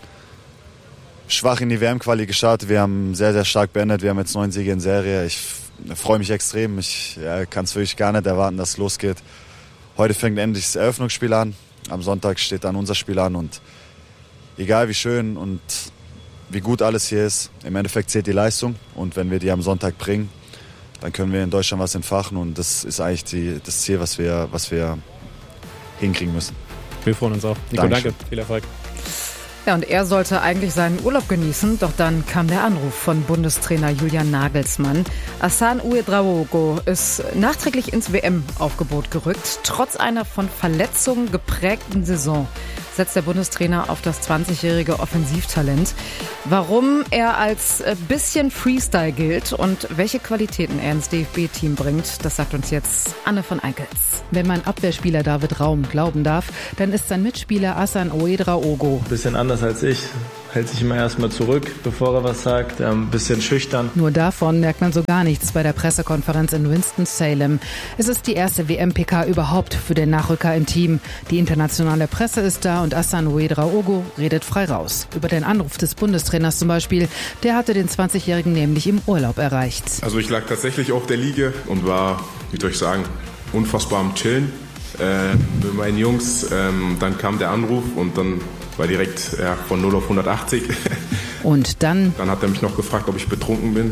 S13: schwach in die W M-Quali gestartet. Wir haben sehr, sehr stark beendet. Wir haben jetzt neun Siege in Serie. Ich f- freue mich extrem. Ich ja, kann es wirklich gar nicht erwarten, dass es losgeht. Heute fängt endlich das Eröffnungsspiel an. Am Sonntag steht dann unser Spiel an. Und egal wie schön und wie gut alles hier ist, im Endeffekt zählt die Leistung. Und wenn wir die am Sonntag bringen, dann können wir in Deutschland was entfachen. Und das ist eigentlich die, das Ziel, was wir, was wir hinkriegen müssen.
S12: Wir freuen uns auch. Nico,
S13: Dankeschön.
S12: danke. Viel Erfolg.
S4: Ja, und er sollte eigentlich seinen Urlaub genießen, doch dann kam der Anruf von Bundestrainer Julian Nagelsmann. Hassan Ouedraogo ist nachträglich ins W M-Aufgebot gerückt. Trotz einer von Verletzungen geprägten Saison setzt der Bundestrainer auf das zwanzigjährige Offensivtalent. Warum er als bisschen Freestyle gilt und welche Qualitäten er ins D F B-Team bringt, das sagt uns jetzt Anne von Eickels.
S7: Wenn man Abwehrspieler David Raum glauben darf, dann ist sein Mitspieler Hassan Ouedraogo.
S14: Bisschen anders als ich, hält sich immer erstmal zurück, bevor er was sagt, ein bisschen schüchtern.
S7: Nur davon merkt man so gar nichts bei der Pressekonferenz in Winston-Salem. Es ist die erste W M-P K überhaupt für den Nachrücker im Team. Die internationale Presse ist da und Hassan Ouedraogo redet frei raus. Über den Anruf des Bundestrainers zum Beispiel, der hatte den zwanzigjährigen nämlich im Urlaub erreicht.
S15: Also ich lag tatsächlich auf der Liege und war, wie soll ich sagen, unfassbar am Chillen äh, mit meinen Jungs. Ähm, dann kam der Anruf und dann war direkt ja, von null auf hundertachtzig.
S7: Und dann?
S15: Dann hat er mich noch gefragt, ob ich betrunken bin.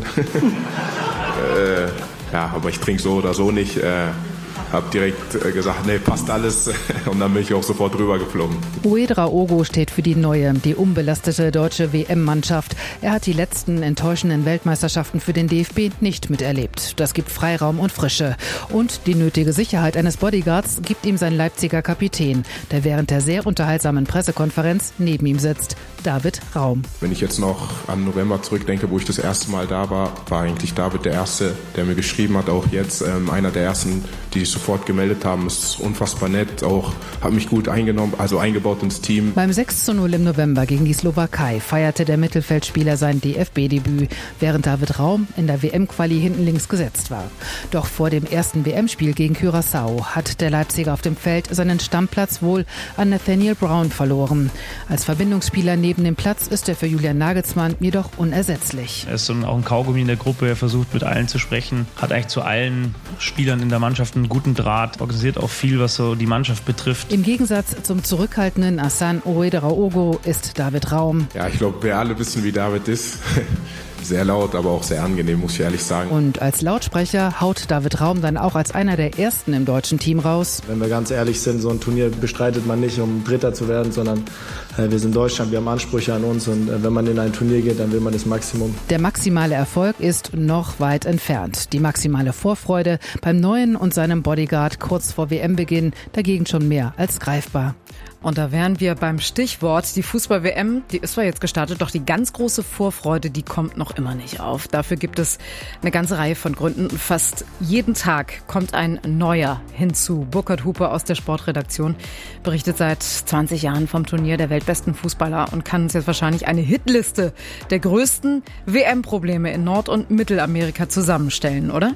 S15: äh, ja, aber ich trinke so oder so nicht. Äh, hab direkt äh, gesagt, nee, passt alles. Und dann bin ich auch sofort rüber geflogen.
S7: Ouedraogo steht für die neue, die unbelastete deutsche W M-Mannschaft. Er hat die letzten enttäuschenden Weltmeisterschaften für den D F B nicht miterlebt. Das gibt Freiraum und Frische. Und die nötige Sicherheit eines Bodyguards gibt ihm sein Leipziger Kapitän, der während der sehr unterhaltsamen Pressekonferenz neben ihm sitzt. David Raum.
S15: Wenn ich jetzt noch an November zurückdenke, wo ich das erste Mal da war, war eigentlich David der Erste, der mir geschrieben hat, auch jetzt ähm, einer der Ersten, die sich sofort gemeldet haben. Ist unfassbar nett, auch hat mich gut eingenommen, also eingebaut ins Team.
S7: Beim sechs zu null im November gegen die Slowakei feierte der Mittelfeldspieler sein D F B-Debüt, während David Raum in der W M-Quali hinten links gesetzt war. Doch vor dem ersten W M-Spiel gegen Curaçao hat der Leipziger auf dem Feld seinen Stammplatz wohl an Nathaniel Brown verloren. Als Verbindungsspieler neben dem Platz ist er für Julian Nagelsmann jedoch unersetzlich.
S16: Er ist so auch ein Kaugummi in der Gruppe, er versucht mit allen zu sprechen, hat eigentlich zu allen Spielern in der Mannschaft einen guten Draht, organisiert auch viel, was so die Mannschaft betrifft.
S7: Im Gegensatz zum zurückhaltenden Hassan Ouedraogo ist David Raum.
S15: Ja, ich glaube, wir alle wissen, wie David ist. Sehr laut, aber auch sehr angenehm, muss ich ehrlich sagen.
S7: Und als Lautsprecher haut David Raum dann auch als einer der Ersten im deutschen Team raus.
S14: Wenn wir ganz ehrlich sind, so ein Turnier bestreitet man nicht, um Dritter zu werden, sondern äh, wir sind Deutschland, wir haben Ansprüche an uns und äh, wenn man in ein Turnier geht, dann will man das Maximum.
S7: Der maximale Erfolg ist noch weit entfernt. Die maximale Vorfreude beim Neuen und seinem Bodyguard kurz vor W M-Beginn dagegen schon mehr als greifbar.
S4: Und da wären wir beim Stichwort, die Fußball-W M, die ist zwar jetzt gestartet, doch die ganz große Vorfreude, die kommt noch immer nicht auf. Dafür gibt es eine ganze Reihe von Gründen. Fast jeden Tag kommt ein neuer hinzu. Burkhard Hupe aus der Sportredaktion berichtet seit zwanzig Jahren vom Turnier der weltbesten Fußballer und kann uns jetzt wahrscheinlich eine Hitliste der größten W M-Probleme in Nord- und Mittelamerika zusammenstellen, oder?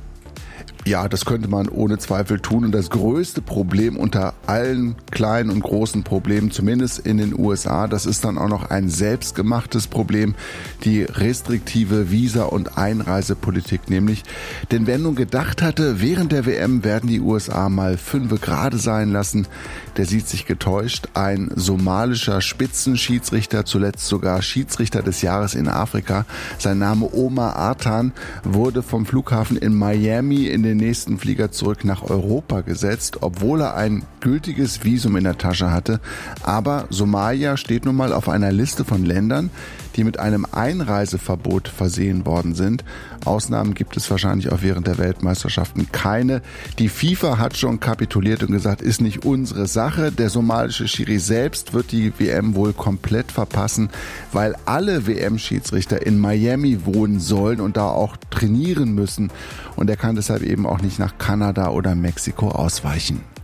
S17: Ja, das könnte man ohne Zweifel tun. Und das größte Problem unter allen kleinen und großen Problemen, zumindest in den U S A, das ist dann auch noch ein selbstgemachtes Problem, die restriktive Visa- und Einreisepolitik nämlich. Denn wer nun gedacht hatte, während der W M werden die U S A mal fünfe gerade sein lassen, der sieht sich getäuscht. Ein somalischer Spitzenschiedsrichter, zuletzt sogar Schiedsrichter des Jahres in Afrika, sein Name Omar Artan, wurde vom Flughafen in Miami in den nächsten Flieger zurück nach Europa gesetzt, obwohl er ein gültiges Visum in der Tasche hatte. Aber Somalia steht nun mal auf einer Liste von Ländern, die mit einem Einreiseverbot versehen worden sind. Ausnahmen gibt es wahrscheinlich auch während der Weltmeisterschaften keine. Die FIFA hat schon kapituliert und gesagt, ist nicht unsere Sache. Der somalische Schiri selbst wird die W M wohl komplett verpassen, weil alle W M-Schiedsrichter in Miami wohnen sollen und da auch trainieren müssen. Und er kann deshalb eben auch nicht nach Kanada oder Mexiko ausweichen.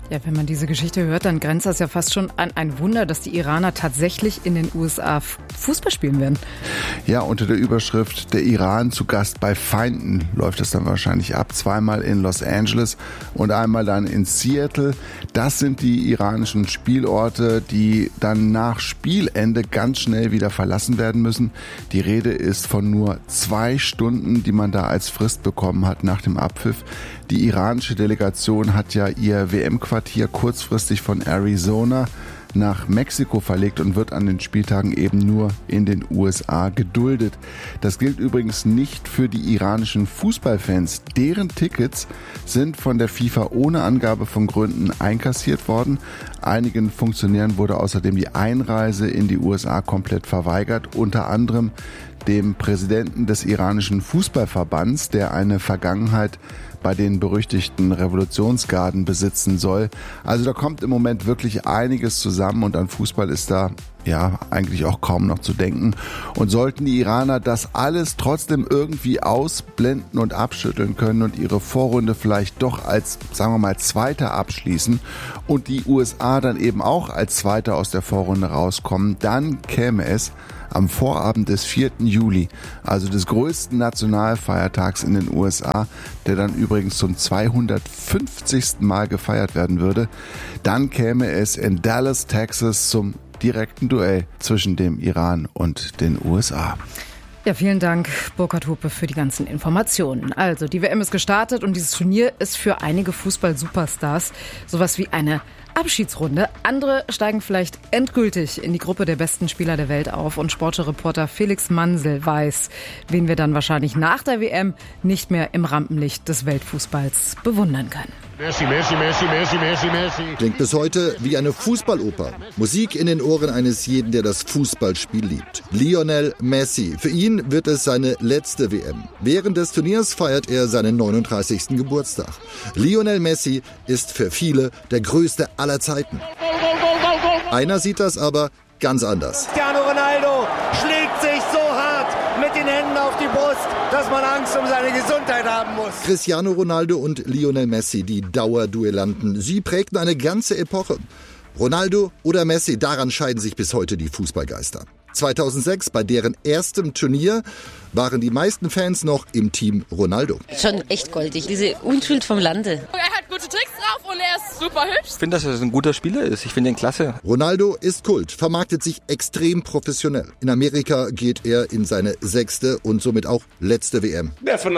S4: Ja, wenn man diese Geschichte hört, dann grenzt das ja fast schon an ein Wunder, dass die Iraner tatsächlich in den U S A Fußball spielen werden.
S17: Ja, unter der Überschrift "Der Iran zu Gast bei Feinden" läuft es dann wahrscheinlich ab. Zweimal in Los Angeles und einmal dann in Seattle. Das sind die iranischen Spielorte, die dann nach Spielende ganz schnell wieder verlassen werden müssen. Die Rede ist von nur zwei Stunden, die man da als Frist bekommen hat nach dem Abpfiff. Die iranische Delegation hat ja ihr W M-Quartier kurzfristig von Arizona nach Mexiko verlegt und wird an den Spieltagen eben nur in den U S A geduldet. Das gilt übrigens nicht für die iranischen Fußballfans. Deren Tickets sind von der FIFA ohne Angabe von Gründen einkassiert worden. Einigen Funktionären wurde außerdem die Einreise in die U S A komplett verweigert, unter anderem dem Präsidenten des iranischen Fußballverbands, der eine Vergangenheit bei den berüchtigten Revolutionsgarden besitzen soll. Also da kommt im Moment wirklich einiges zusammen und an Fußball ist da ja eigentlich auch kaum noch zu denken. Und sollten die Iraner das alles trotzdem irgendwie ausblenden und abschütteln können und ihre Vorrunde vielleicht doch als, sagen wir mal, Zweiter abschließen und die U S A dann eben auch als Zweiter aus der Vorrunde rauskommen, dann käme es am Vorabend des vierten Juli, also des größten Nationalfeiertags in den U S A, der dann übrigens zum zweihundertfünfzigsten Mal gefeiert werden würde, dann käme es in Dallas, Texas zum direkten Duell zwischen dem Iran und den U S A.
S4: Ja, vielen Dank, Burkhard Hupe, für die ganzen Informationen. Also, die W M ist gestartet und dieses Turnier ist für einige Fußball-Superstars sowas wie eine Abschiedsrunde. Andere steigen vielleicht endgültig in die Gruppe der besten Spieler der Welt auf und Sportreporter Felix Mansel weiß, wen wir dann wahrscheinlich nach der W M nicht mehr im Rampenlicht des Weltfußballs bewundern können.
S18: Messi, Messi, Messi, Messi, Messi, Messi. Klingt bis heute wie eine Fußballoper. Musik in den Ohren eines jeden, der das Fußballspiel liebt. Lionel Messi. Für ihn wird es seine letzte W M. Während des Turniers feiert er seinen neununddreißigsten Geburtstag. Lionel Messi ist für viele der größte aller Zeiten. Einer sieht das aber ganz anders.
S19: Cristiano Ronaldo schlägt sich so hart mit den Händen auf die Brust, dass man Angst um seine Gesundheit haben muss.
S18: Cristiano Ronaldo und Lionel Messi, die Dauerduellanten, sie prägten eine ganze Epoche. Ronaldo oder Messi, daran scheiden sich bis heute die Fußballgeister. zweitausendsechs, bei deren erstem Turnier, waren die meisten Fans noch im Team Ronaldo.
S20: Schon echt goldig, diese Unschuld vom Lande.
S21: Er hat gute Tricks drauf und er ist super hübsch.
S22: Ich finde, dass er ein guter Spieler ist. Ich finde ihn klasse.
S18: Ronaldo ist Kult, vermarktet sich extrem professionell. In Amerika geht er in seine sechste und somit auch letzte W M.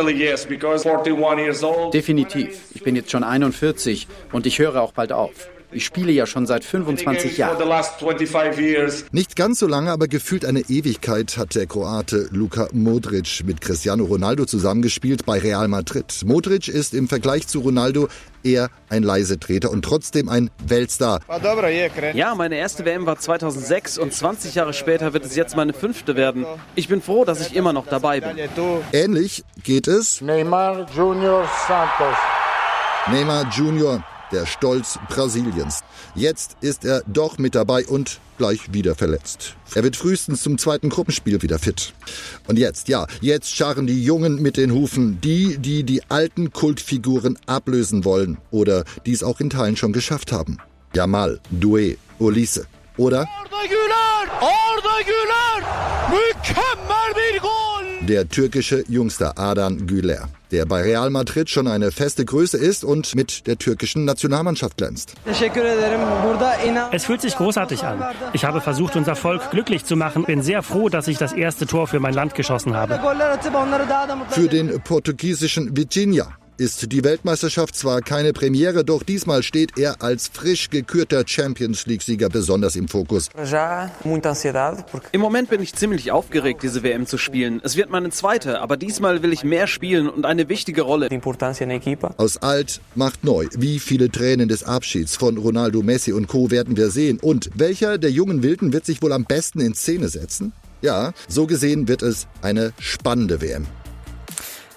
S23: Definitiv. Ich bin jetzt schon einundvierzig und ich höre auch bald auf. Ich spiele ja schon seit fünfundzwanzig Jahren.
S18: Nicht ganz so lange, aber gefühlt eine Ewigkeit hat der Kroate Luka Modric mit Cristiano Ronaldo zusammengespielt bei Real Madrid. Modric ist im Vergleich zu Ronaldo eher ein Leisetreter und trotzdem ein Weltstar.
S24: Ja, meine erste W M war zweitausendsechs und zwanzig Jahre später wird es jetzt meine fünfte werden. Ich bin froh, dass ich immer noch dabei bin.
S18: Ähnlich geht es
S19: Neymar Junior Santos.
S18: Neymar Junior, der Stolz Brasiliens. Jetzt ist er doch mit dabei und gleich wieder verletzt. Er wird frühestens zum zweiten Gruppenspiel wieder fit. Und jetzt, ja, jetzt scharren die Jungen mit den Hufen. Die, die die alten Kultfiguren ablösen wollen oder die es auch in Teilen schon geschafft haben. Yamal, Doué, Olise. Oder?
S19: Arda Güler! Arda Güler! Mükemmel bir Goal!
S18: Der türkische Jungster Ardan Güler, der bei Real Madrid schon eine feste Größe ist und mit der türkischen Nationalmannschaft glänzt.
S25: Es fühlt sich großartig an. Ich habe versucht, unser Volk glücklich zu machen. Bin sehr froh, dass ich das erste Tor für mein Land geschossen habe.
S18: Für den portugiesischen Vitinha ist die Weltmeisterschaft zwar keine Premiere, doch diesmal steht er als frisch gekürter Champions-League-Sieger besonders im Fokus.
S24: Im Moment bin ich ziemlich aufgeregt, diese W M zu spielen. Es wird meine zweite, aber diesmal will ich mehr spielen und eine wichtige Rolle.
S18: Aus alt macht neu. Wie viele Tränen des Abschieds von Ronaldo, Messi und Co. werden wir sehen? Und welcher der jungen Wilden wird sich wohl am besten in Szene setzen? Ja, so gesehen wird es eine spannende W M.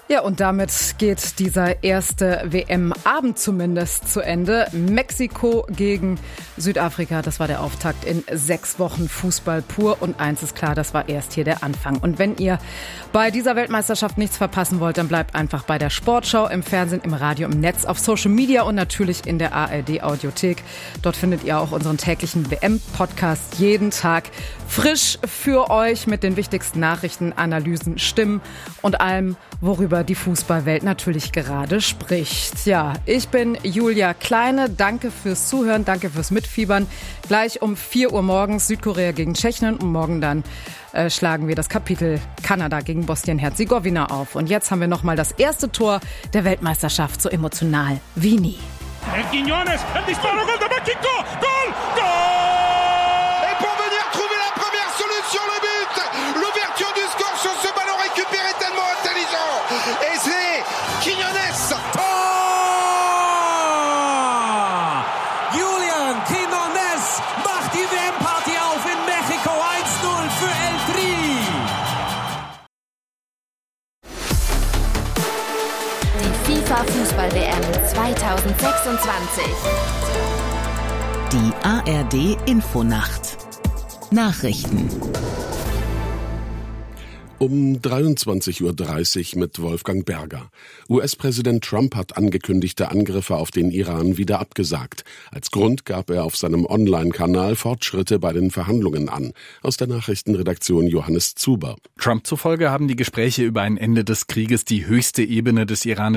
S4: Ja, und damit geht dieser erste W M-Abend zumindest zu Ende. Mexiko gegen Südafrika, das war der Auftakt in sechs Wochen Fußball pur. Und eins ist klar, das war erst hier der Anfang. Und wenn ihr bei dieser Weltmeisterschaft nichts verpassen wollt, dann bleibt einfach bei der Sportschau, im Fernsehen, im Radio, im Netz, auf Social Media und natürlich in der A R D-Audiothek. Dort findet ihr auch unseren täglichen W M-Podcast jeden Tag frisch für euch mit den wichtigsten Nachrichten, Analysen, Stimmen und allem, worüber die Fußballwelt natürlich gerade spricht. Ja, ich bin Julia Kleine. Danke fürs Zuhören, danke fürs Mitfiebern. Gleich um vier Uhr morgens Südkorea gegen Tschechien und morgen dann äh, schlagen wir das Kapitel Kanada gegen Bosnien-Herzegowina auf. Und jetzt haben wir nochmal das erste Tor der Weltmeisterschaft, so emotional wie nie.
S1: Quiñones, el disparo, gol de México, gol, gol!
S2: Et pour venir trouver la première solution, le but, l'ouverture du score sur ce ballon récupéré tellement intelligent. Et c'est Quiñones.
S3: Tor! Julian Quiñones macht die W M-Party auf in Mexiko. eins null für El Tri.
S6: Die FIFA-Fußball-W M zweitausendsechsundzwanzig.
S8: Die A R D-Infonacht. Nachrichten.
S26: Um dreiundzwanzig Uhr dreißig mit Wolfgang Berger. U S-Präsident Trump hat angekündigte Angriffe auf den Iran wieder abgesagt. Als Grund gab er auf seinem Online-Kanal Fortschritte bei den Verhandlungen an. Aus der Nachrichtenredaktion Johannes Zuber.
S27: Trump zufolge haben die Gespräche über ein Ende des Krieges die höchste Ebene des iranischen